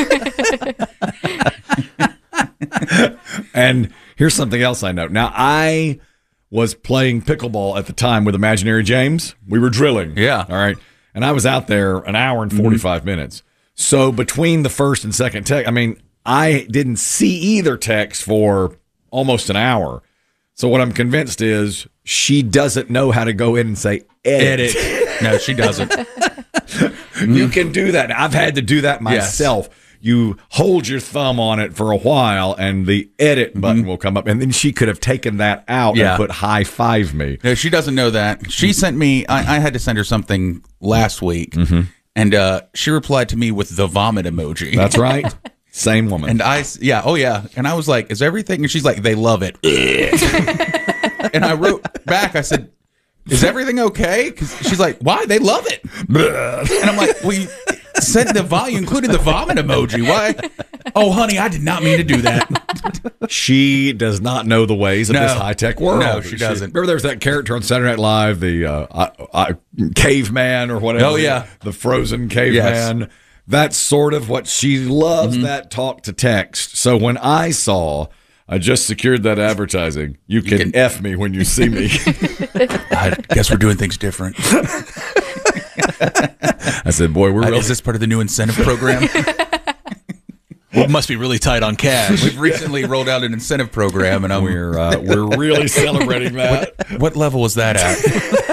Speaker 5: what.
Speaker 4: And here's something else I know. Now, I was playing pickleball at the time with Imaginary James. We were drilling.
Speaker 5: Yeah.
Speaker 4: All right. And I was out there an hour and 45 minutes. So between the first and second text, I didn't see either text for almost an hour. So what I'm convinced is she doesn't know how to go in and say edit.
Speaker 5: No, she doesn't.
Speaker 4: You can do that. I've had to do that myself. Yes. You hold your thumb on it for a while and the edit button will come up. And then she could have taken that out and put high five me.
Speaker 5: No, she doesn't know that. She sent me, I had to send her something last week. And she replied to me with the vomit emoji.
Speaker 4: That's right. Same woman.
Speaker 5: And And I was like, is everything? And she's like, they love it. And I wrote back, I said, is everything okay? Because she's like, why? They love it. And I'm like, well, you sent you included the vomit emoji. Why? Oh, honey, I did not mean to do that.
Speaker 4: She does not know the ways of this high-tech world.
Speaker 5: No, she doesn't.
Speaker 4: Remember there was that character on Saturday Night Live, the caveman or whatever.
Speaker 5: Oh, yeah.
Speaker 4: The frozen caveman. Yes. That's sort of what she loves, that talk to text. So when I saw, I just secured that advertising, you can F me when you see me.
Speaker 5: I guess we're doing things different.
Speaker 4: I said, boy,
Speaker 5: is this part of the new incentive program?
Speaker 1: We must be really tight on cash.
Speaker 5: We've recently rolled out an incentive program, and
Speaker 4: we're really celebrating that.
Speaker 5: What level was that at?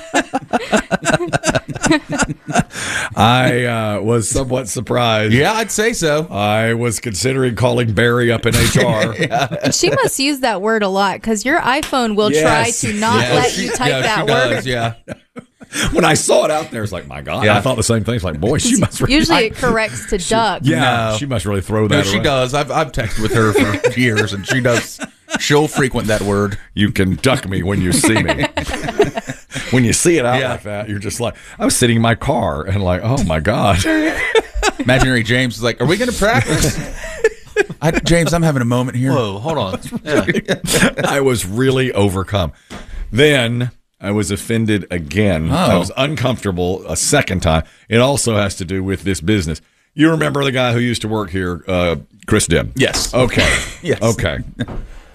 Speaker 4: I was somewhat surprised.
Speaker 5: Yeah, I'd say so.
Speaker 4: I was considering calling Barry up in HR.
Speaker 6: She must use that word a lot because your iPhone will try to not let you type that word.
Speaker 5: Yeah.
Speaker 4: When I saw it out there, it's like, my God. I thought the same thing. It's like, boy, she must really...
Speaker 6: Usually it corrects to duck.
Speaker 4: She must really throw that
Speaker 5: she
Speaker 4: away.
Speaker 5: does. I've texted with her for years, and she does. She'll frequent that word.
Speaker 4: You can duck me when you see me. When you see it out like that, you're just like, I was sitting in my car and like, oh my God.
Speaker 5: Imaginary James is like, are we going to practice? James, I'm having a moment here.
Speaker 1: Whoa, hold on. Yeah.
Speaker 4: I was really overcome. Then I was offended again. I was uncomfortable a second time. It also has to do with this business. You remember the guy who used to work here, Chris Dim?
Speaker 5: Yes.
Speaker 4: Okay.
Speaker 5: Yes.
Speaker 4: Okay.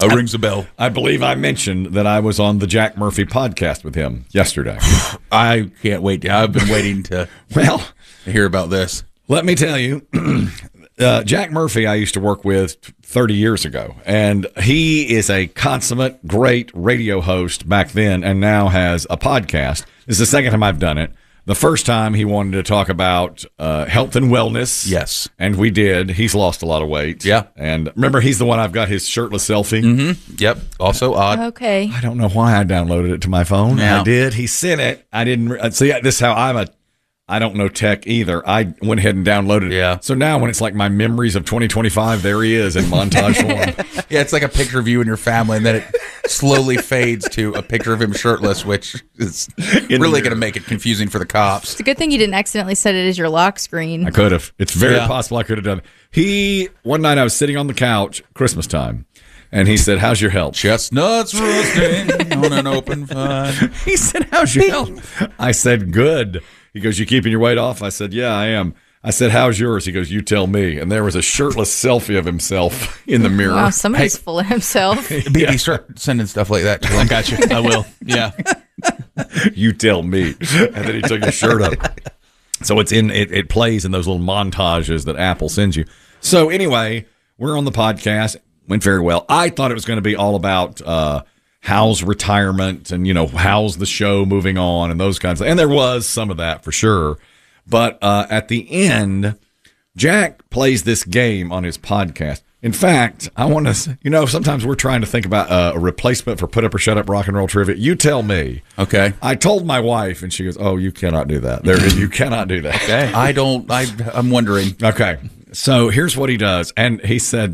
Speaker 5: Rings a bell.
Speaker 4: I believe I mentioned that I was on the Jack Murphy podcast with him yesterday.
Speaker 5: I can't wait. I've been waiting to hear about this.
Speaker 4: Let me tell you, Jack Murphy I used to work with 30 years ago, and he is a consummate, great radio host back then and now has a podcast. This is the second time I've done it. The first time he wanted to talk about health and wellness.
Speaker 5: Yes.
Speaker 4: And we did. He's lost a lot of weight.
Speaker 5: Yeah.
Speaker 4: And remember, he's the one I've got his shirtless selfie.
Speaker 5: Mm-hmm. Yep. Also odd.
Speaker 6: Okay.
Speaker 4: I don't know why I downloaded it to my phone.
Speaker 5: Yeah.
Speaker 4: I did. He sent it. I didn't. See, this is how I don't know tech either. I went ahead and downloaded it.
Speaker 5: Yeah.
Speaker 4: So now when it's like my memories of 2025, there he is in montage form.
Speaker 5: Yeah, it's like a picture of you and your family, and then it slowly fades to a picture of him shirtless, which is really going to make it confusing for the cops.
Speaker 6: It's a good thing you didn't accidentally set it as your lock screen.
Speaker 4: I could have. It's very possible I could have done it. One night I was sitting on the couch, Christmas time, and he said, "How's your health?"
Speaker 5: Chestnuts roasting on an open fire.
Speaker 4: He said, "How's your health?" I said, "Good." He goes, "You keeping your weight off?" I said, "Yeah, I am." I said, "How's yours?" He goes, "You tell me." And there was a shirtless selfie of himself in the mirror.
Speaker 6: Wow, somebody's full of himself.
Speaker 5: BB, start sending stuff like that to him.
Speaker 1: I got you. I will. Yeah.
Speaker 4: You tell me. And then he took his shirt up. So it plays in those little montages that Apple sends you. So anyway, we're on the podcast. Went very well. I thought it was going to be all about how's retirement and, how's the show moving on and those kinds of things. And there was some of that for sure. But at the end, Jack plays this game on his podcast. In fact, I want to, sometimes we're trying to think about a replacement for Put Up or Shut Up Rock and Roll Trivia. You tell me.
Speaker 5: Okay.
Speaker 4: I told my wife, and she goes, "Oh, you cannot do that. You cannot do that."
Speaker 5: Okay. I'm wondering.
Speaker 4: Okay. So here's what he does. And he said,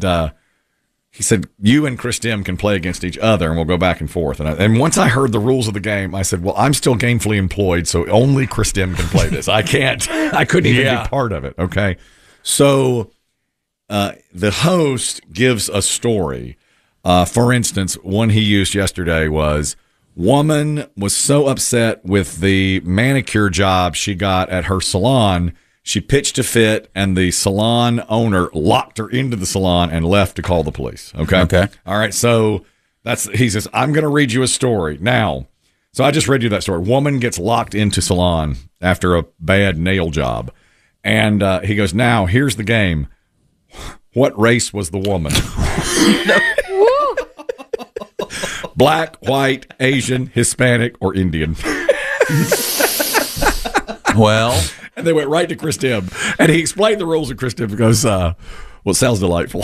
Speaker 4: you and Chris Dim can play against each other, and we'll go back and forth. And once I heard the rules of the game, I said, well, I'm still gainfully employed, so only Chris Dim can play this. I couldn't even be part of it. Okay. So the host gives a story. For instance, one he used yesterday was, woman was so upset with the manicure job she got at her salon, she pitched a fit, and the salon owner locked her into the salon and left to call the police. Okay.
Speaker 5: Okay.
Speaker 4: All right. So he says, I'm going to read you a story now. So I just read you that story. Woman gets locked into salon after a bad nail job. And he goes, now here's the game. What race was the woman? Black, white, Asian, Hispanic, or Indian?
Speaker 5: Well,
Speaker 4: and they went right to Chris Dim, and he explained the rules. And Chris Dim goes, "Well, it sounds delightful."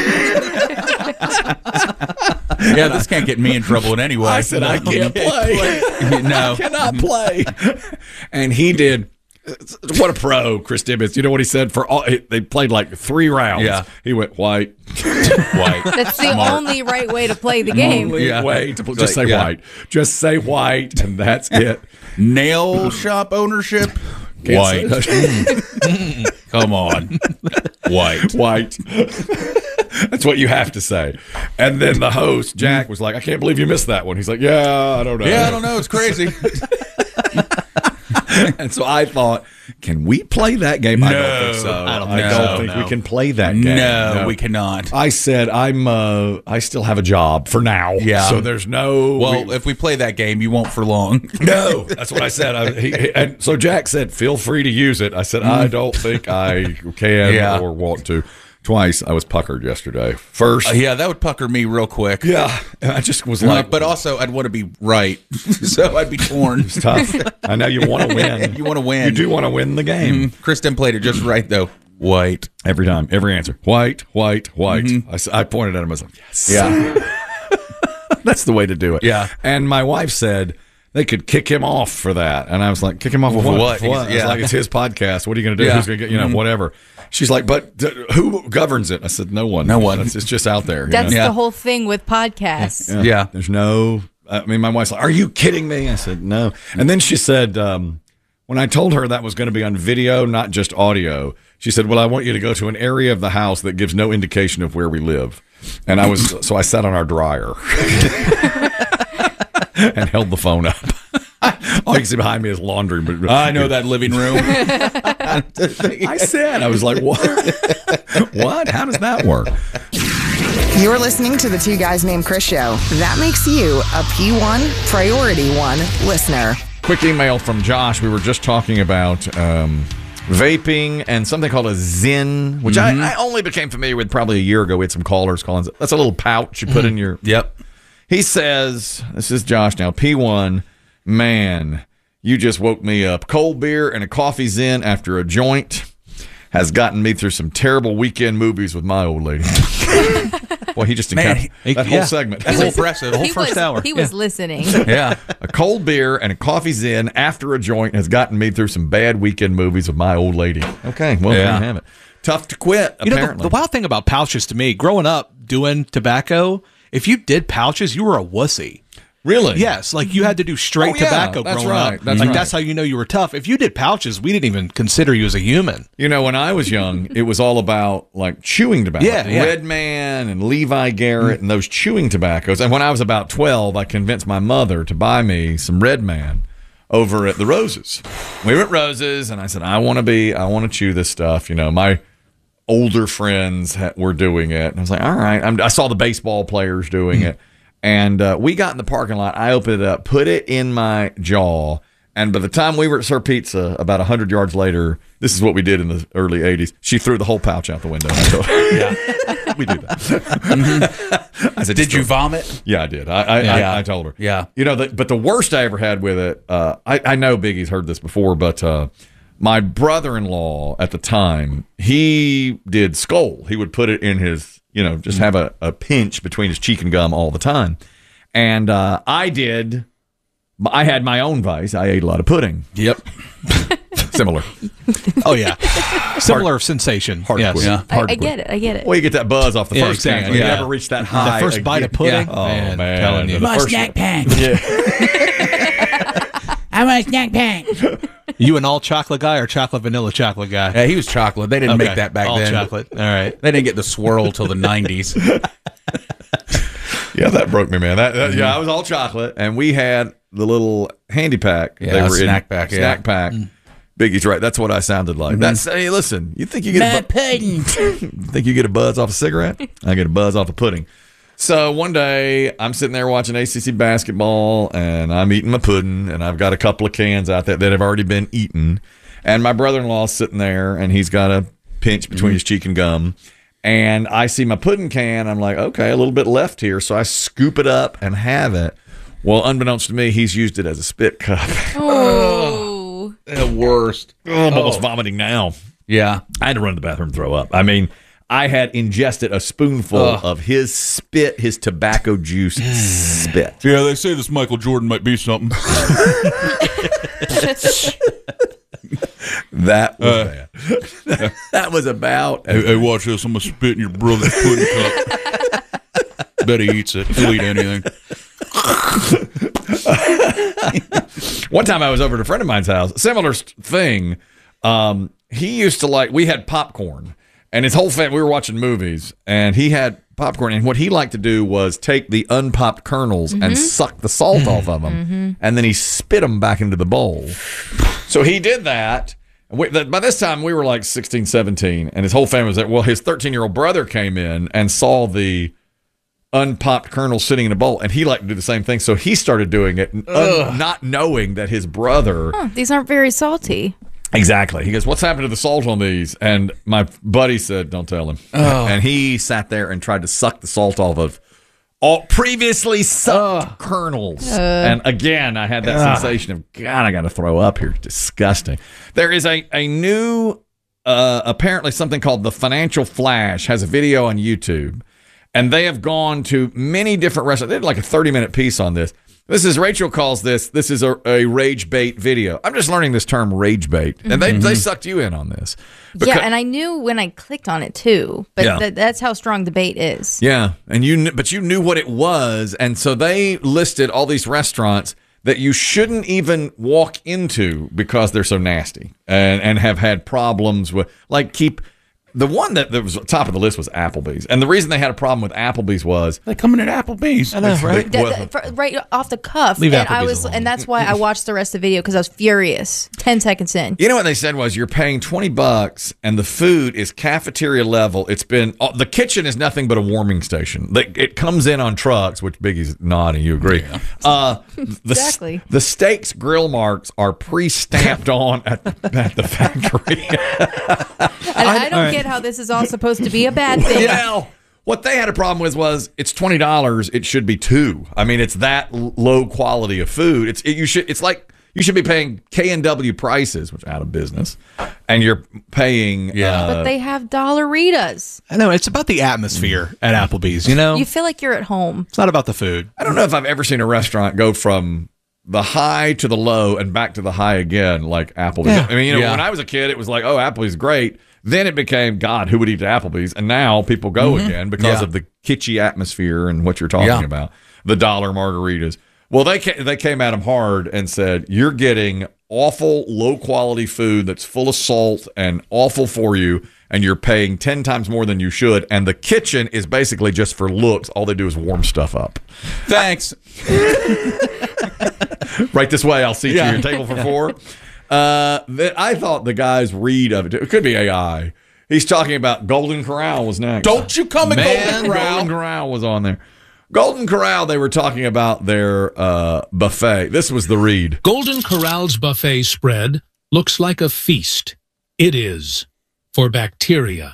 Speaker 5: Yeah, this can't get me in trouble in any way.
Speaker 4: I said, "I can't play.
Speaker 5: No,
Speaker 4: I cannot play." And he did. What a pro Chris Dim is. You know what he said? They played like 3 rounds.
Speaker 5: Yeah.
Speaker 4: He went white.
Speaker 6: That's the only right way to play the game.
Speaker 4: Only way to play. Just say white. Just say white, and that's it.
Speaker 5: Nail shop ownership.
Speaker 4: White.
Speaker 5: Come on.
Speaker 4: White. That's what you have to say. And then the host, Jack, was like, I can't believe you missed that one. He's like, yeah, I don't know.
Speaker 5: Yeah, I don't know. It's crazy.
Speaker 4: And so I thought, can we play that game? I don't think so. I don't think we can play that game.
Speaker 5: No, we cannot.
Speaker 4: I said, I still have a job for now.
Speaker 5: Yeah.
Speaker 4: So there's no.
Speaker 5: Well, if we play that game, you won't for long.
Speaker 4: No, that's what I said. And so Jack said, feel free to use it. I said, I don't think I can or want to. Twice I was puckered yesterday. First,
Speaker 5: that would pucker me real quick.
Speaker 4: Yeah, I just was like,
Speaker 5: but also I'd want to be right, so I'd be torn.
Speaker 4: It's tough. I know you want to win.
Speaker 5: You want to win.
Speaker 4: You do want to win the game.
Speaker 5: Kristen played it just right though. White
Speaker 4: every time, every answer. White. Mm-hmm. I pointed at him. I was like, yes.
Speaker 5: Yeah,
Speaker 4: that's the way to do it.
Speaker 5: Yeah.
Speaker 4: And my wife said they could kick him off for that, and I was like, kick him off for what? I was like, it's his podcast. What are you going to do?
Speaker 5: Yeah.
Speaker 4: Who's going to get whatever? She's like, but who governs it? I said, no one. It's just out there.
Speaker 6: That's the whole thing with podcasts.
Speaker 4: Yeah. There's no, my wife's like, are you kidding me? I said, no. And then she said, when I told her that was going to be on video, not just audio, she said, well, I want you to go to an area of the house that gives no indication of where we live. And so I sat on our dryer and held the phone up. All you can see behind me is laundry. But
Speaker 5: I know that living room.
Speaker 4: I was like, what? What? How does that work?
Speaker 2: You're listening to the Two Guys Named Chris show. That makes you a P1 Priority 1 listener.
Speaker 4: Quick email from Josh. We were just talking about vaping and something called a Zyn, which I only became familiar with probably a year ago. We had some callers calling it. That's a little pouch you put in your...
Speaker 5: Yep.
Speaker 4: He says, this is Josh now, P1, man, you just woke me up. Cold beer and a coffee Zyn after a joint has gotten me through some terrible weekend movies with my old lady. Well, he just encountered that whole segment.
Speaker 5: That's impressive. The whole first hour.
Speaker 6: He was listening.
Speaker 5: Yeah.
Speaker 4: A cold beer and a coffee Zyn after a joint has gotten me through some bad weekend movies with my old lady. Okay, well, there you have it. Tough to quit, apparently.
Speaker 1: The wild thing about pouches to me, growing up doing tobacco, if you did pouches, you were a wussy.
Speaker 4: Really?
Speaker 1: Yes, like you had to do straight tobacco growing up. That's how you know you were tough. If you did pouches, we didn't even consider you as a human.
Speaker 4: You know, when I was young, it was all about like chewing tobacco.
Speaker 1: Yeah, yeah.
Speaker 4: Red Man and Levi Garrett and those chewing tobaccos. And when I was about 12, I convinced my mother to buy me some Red Man over at the Roses. We were at Roses, and I said, I want to chew this stuff. You know, my older friends were doing it. And I was like, all right. I saw the baseball players doing it. And we got in the parking lot. I opened it up, put it in my jaw. And by the time we were at Sir Pizza, about 100 yards later, this is what we did in the early 80s. She threw the whole pouch out the window. Yeah. We do that. I said,
Speaker 5: did you vomit?
Speaker 4: Yeah, I did. I told her.
Speaker 5: Yeah.
Speaker 4: You know, but the worst I ever had with it, I know Biggie's heard this before, but my brother-in-law at the time, he did Skoal. He would put it in his, just have a pinch between his cheek and gum all the time. And I had my own vice. I ate a lot of pudding.
Speaker 5: Yep.
Speaker 4: Similar.
Speaker 1: Oh, yeah. Similar sensation.
Speaker 4: Hard
Speaker 1: yes.
Speaker 4: quit.
Speaker 1: Yeah.
Speaker 6: I get it.
Speaker 4: Well, you get that buzz off the first
Speaker 1: exactly.
Speaker 4: can. You never reach that high.
Speaker 1: The first bite of pudding.
Speaker 4: Yeah. Oh, man.
Speaker 1: Telling you.
Speaker 5: My snack pack.
Speaker 4: Yeah.
Speaker 5: I want a snack pack.
Speaker 1: You an all chocolate guy or chocolate vanilla chocolate guy?
Speaker 5: Yeah, he was chocolate. They didn't make that back
Speaker 1: all
Speaker 5: then.
Speaker 1: All chocolate. All right.
Speaker 5: They didn't get the swirl till the 90s.
Speaker 4: Yeah, that broke me, man. Yeah, I was all chocolate, and we had the little handy pack.
Speaker 5: Yeah, snack pack.
Speaker 4: Snack pack. Biggie's right. That's what I sounded like. That's hey, listen. You think you get
Speaker 5: pudding?
Speaker 4: Think you get a buzz off a cigarette? I get a buzz off a pudding. So one day I'm sitting there watching ACC basketball, and I'm eating my pudding, and I've got a couple of cans out there that have already been eaten, and my brother-in-law's sitting there, and he's got a pinch between his cheek and gum. And I see my pudding can. I'm like, okay, a little bit left here. So I scoop it up and have it. Well, unbeknownst to me, he's used it as a spit cup.
Speaker 6: Oh.
Speaker 5: The worst.
Speaker 4: I'm almost vomiting now.
Speaker 5: Yeah.
Speaker 4: I had to run to the bathroom and throw up. I mean, I had ingested a spoonful of his spit, his tobacco juice spit.
Speaker 5: Yeah, they say this Michael Jordan might be something.
Speaker 4: That was bad. That was about.
Speaker 5: Hey, watch this. I'm going to spit in your brother's pudding cup. Bet he eats it. He'll eat anything.
Speaker 4: One time I was over at a friend of mine's house. Similar thing. He used to we had popcorn. And his whole family, we were watching movies, and he had popcorn. And what he liked to do was take the unpopped kernels and suck the salt off of them. And then he spit them back into the bowl. So he did that. By this time, we were like 16, 17. And his whole family was there. Well, his 13-year-old brother came in and saw the unpopped kernels sitting in a bowl. And he liked to do the same thing. So he started doing it, not knowing that his brother...
Speaker 6: these aren't very salty.
Speaker 4: Exactly. He goes, what's happened to the salt on these? And my buddy said, don't tell him. And he sat there and tried to suck the salt off of all previously sucked kernels. And again, I had that sensation of, God, I got to throw up here. Disgusting. There is a new, apparently something called The Financial Flash has a video on YouTube. And they have gone to many different restaurants. They did like a 30-minute piece on this. Rachel calls this is a rage bait video. I'm just learning this term rage bait. And they sucked you in on this.
Speaker 6: Yeah, and I knew when I clicked on it too. But that's how strong the bait is.
Speaker 4: Yeah, and you knew what it was. And so they listed all these restaurants that you shouldn't even walk into because they're so nasty and have had problems with, like keep The one that was top of the list was Applebee's. And the reason they had a problem with Applebee's was
Speaker 5: they come in at Applebee's.
Speaker 1: I know, right?
Speaker 6: Right off the cuff.
Speaker 1: Leave
Speaker 6: and
Speaker 1: Applebee's alone.
Speaker 6: And that's why I watched the rest of the video, because I was furious. 10 seconds in.
Speaker 4: You know what they said was you're paying $20 and the food is cafeteria level. It's been the kitchen is nothing but a warming station. It comes in on trucks, which Biggie's nodding. You agree? Yeah.
Speaker 6: Exactly.
Speaker 4: The steaks grill marks are pre-stamped on at the factory.
Speaker 6: And I don't get how this is all supposed to be a bad thing.
Speaker 4: Well, what they had a problem with was it's $20. It should be $2. I mean, it's that low quality of food. It's like you should be paying K&W prices, which are out of business, and you're paying.
Speaker 6: But they have Dollaritas.
Speaker 1: I know, it's about the atmosphere at Applebee's. You know,
Speaker 6: You feel like you're at home.
Speaker 1: it's not about the food.
Speaker 4: I don't know if I've ever seen a restaurant go from the high to the low and back to the high again like Applebee's.
Speaker 1: Yeah.
Speaker 4: I mean, when I was a kid, it was like, oh, Applebee's great. Then it became, God, who would eat at Applebee's? And now people go again because of the kitschy atmosphere and what you're talking about, the dollar margaritas. Well, they came at them hard and said, you're getting awful, low-quality food that's full of salt and awful for you, and you're paying 10 times more than you should, and the kitchen is basically just for looks. All they do is warm stuff up.
Speaker 5: Thanks.
Speaker 4: Right this way, I'll seat you at your table for 4. I thought the guy's read of it could be AI. He's talking about Golden Corral was next.
Speaker 5: Don't you come in Golden Corral.
Speaker 4: Golden Corral was on there. Golden Corral, they were talking about their buffet. This was the read.
Speaker 7: Golden Corral's buffet spread looks like a feast. It is for bacteria.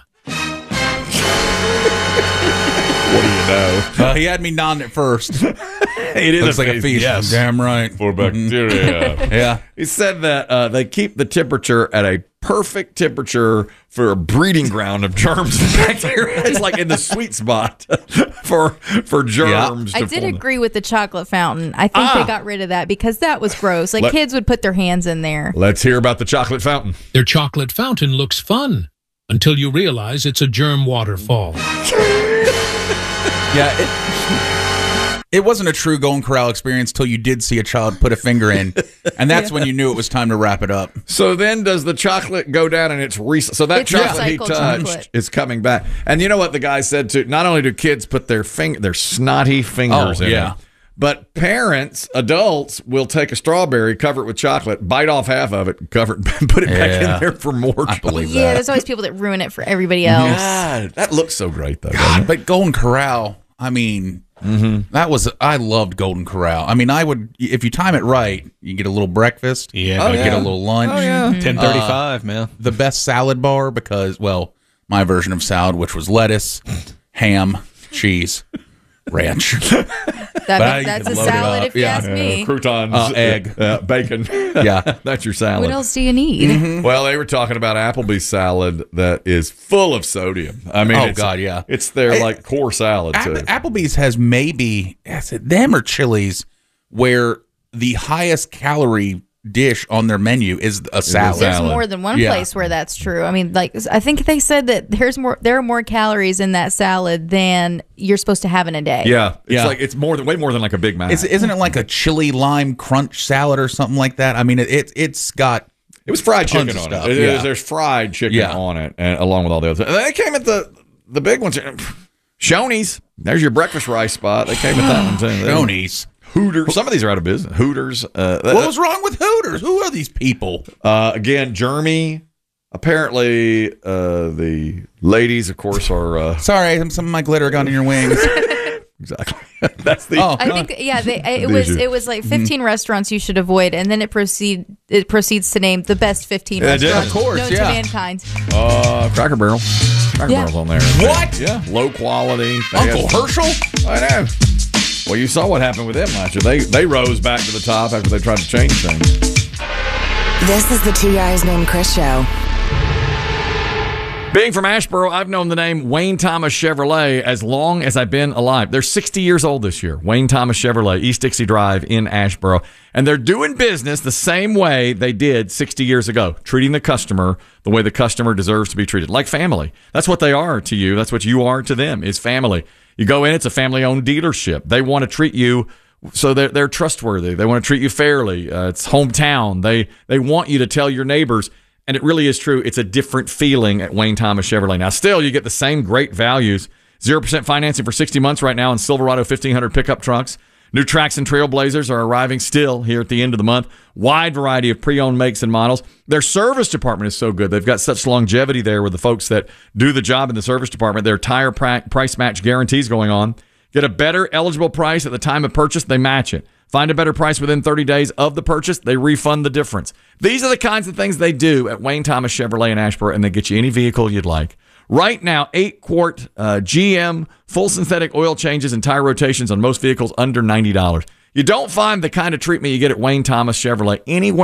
Speaker 4: What do you know?
Speaker 5: He had me nodding at first.
Speaker 4: It is
Speaker 5: looks like a feast.
Speaker 4: Yes.
Speaker 5: Damn right.
Speaker 4: For bacteria.
Speaker 5: Yeah.
Speaker 4: He said that they keep the temperature at a perfect temperature for a breeding ground of germs and bacteria. It's like in the sweet spot for germs.
Speaker 6: I did agree with the chocolate fountain. I think they got rid of that because that was gross. Like kids would put their hands in there.
Speaker 4: Let's hear about the chocolate fountain.
Speaker 7: Their chocolate fountain looks fun until you realize it's a germ waterfall.
Speaker 5: Yeah, it wasn't a true Golden Corral experience till you did see a child put a finger in, and that's when you knew it was time to wrap it up.
Speaker 4: So then does the chocolate go down and it's so that chocolate he touched is coming back. And you know what the guy said too? Not only do kids put their snotty fingers in it, but parents, adults will take a strawberry, cover it with chocolate, bite off half of it, cover it, and put it back in there for more chocolate.
Speaker 5: I believe that.
Speaker 6: Yeah, there's always people that ruin it for everybody else.
Speaker 4: God, that looks so great though.
Speaker 5: God, but Golden Corral, I mean, I loved Golden Corral. I mean, I would, if you time it right, you get a little breakfast.
Speaker 1: Yeah.
Speaker 5: Get a little lunch.
Speaker 4: Oh, yeah.
Speaker 1: 10:35, man.
Speaker 5: The best salad bar because, well, my version of salad, which was lettuce, ham, cheese, ranch.
Speaker 6: That's a salad if you ask me.
Speaker 4: Croutons,
Speaker 5: egg,
Speaker 4: bacon.
Speaker 5: Yeah.
Speaker 4: That's your salad.
Speaker 6: What else do you need?
Speaker 4: Well, they were talking about Applebee's salad that is full of sodium. I mean, it's their like core salad too.
Speaker 5: Applebee's has maybe them or Chili's where the highest calorie dish on their menu is a salad.
Speaker 6: There's more than one place where that's true. I mean, like I think they said that there are more calories in that salad than you're supposed to have in a day.
Speaker 4: Yeah, like it's way more than like a Big Mac.
Speaker 5: Isn't it like a chili lime crunch salad or something like that? I mean, it's got.
Speaker 4: It was fried chicken on it. There's fried chicken on it, and along with all the other. They came at the big ones. Shoney's. There's your breakfast rice spot. They came at that one too.
Speaker 5: Shoney's.
Speaker 4: Hooters. Some of these are out of business. Hooters.
Speaker 5: What was wrong with Hooters? Who are these people?
Speaker 4: Again, Jeremy. Apparently, the ladies, of course, are.
Speaker 5: Sorry, some of my glitter got in your wings.
Speaker 4: Exactly. That's the.
Speaker 6: I think it was like 15 restaurants you should avoid, and then it proceeds to name the best 15 restaurants known to mankind.
Speaker 4: Cracker Barrel. Cracker Barrel's on there.
Speaker 5: What?
Speaker 4: Yeah, low quality.
Speaker 5: Uncle Herschel.
Speaker 4: I know. Well, you saw what happened with them last year. They rose back to the top after they tried to change things.
Speaker 2: This is the Two Guys Named Chris show.
Speaker 4: Being from Asheboro, I've known the name Wayne Thomas Chevrolet as long as I've been alive. They're 60 years old this year. Wayne Thomas Chevrolet, East Dixie Drive in Asheboro. And they're doing business the same way they did 60 years ago, treating the customer the way the customer deserves to be treated, like family. That's what they are to you. That's what you are to them, is family. You go in, it's a family-owned dealership. They want to treat you so they're trustworthy. They want to treat you fairly. It's hometown. They want you to tell your neighbors, And it really is true. It's a different feeling at Wayne Thomas Chevrolet. Now, still, you get the same great values. 0% financing for 60 months right now on Silverado 1500 pickup trucks. New Trax and Trailblazers are arriving still here at the end of the month. Wide variety of pre-owned makes and models. Their service department is so good. They've got such longevity there with the folks that do the job in the service department. Their tire price match guarantees going on. Get a better eligible price at the time of purchase, they match it. Find a better price within 30 days of the purchase, they refund the difference. These are the kinds of things they do at Wayne Thomas Chevrolet in Asheboro, and they get you any vehicle you'd like. Right now, 8-quart GM full synthetic oil changes and tire rotations on most vehicles under $90. You don't find the kind of treatment you get at Wayne Thomas Chevrolet anywhere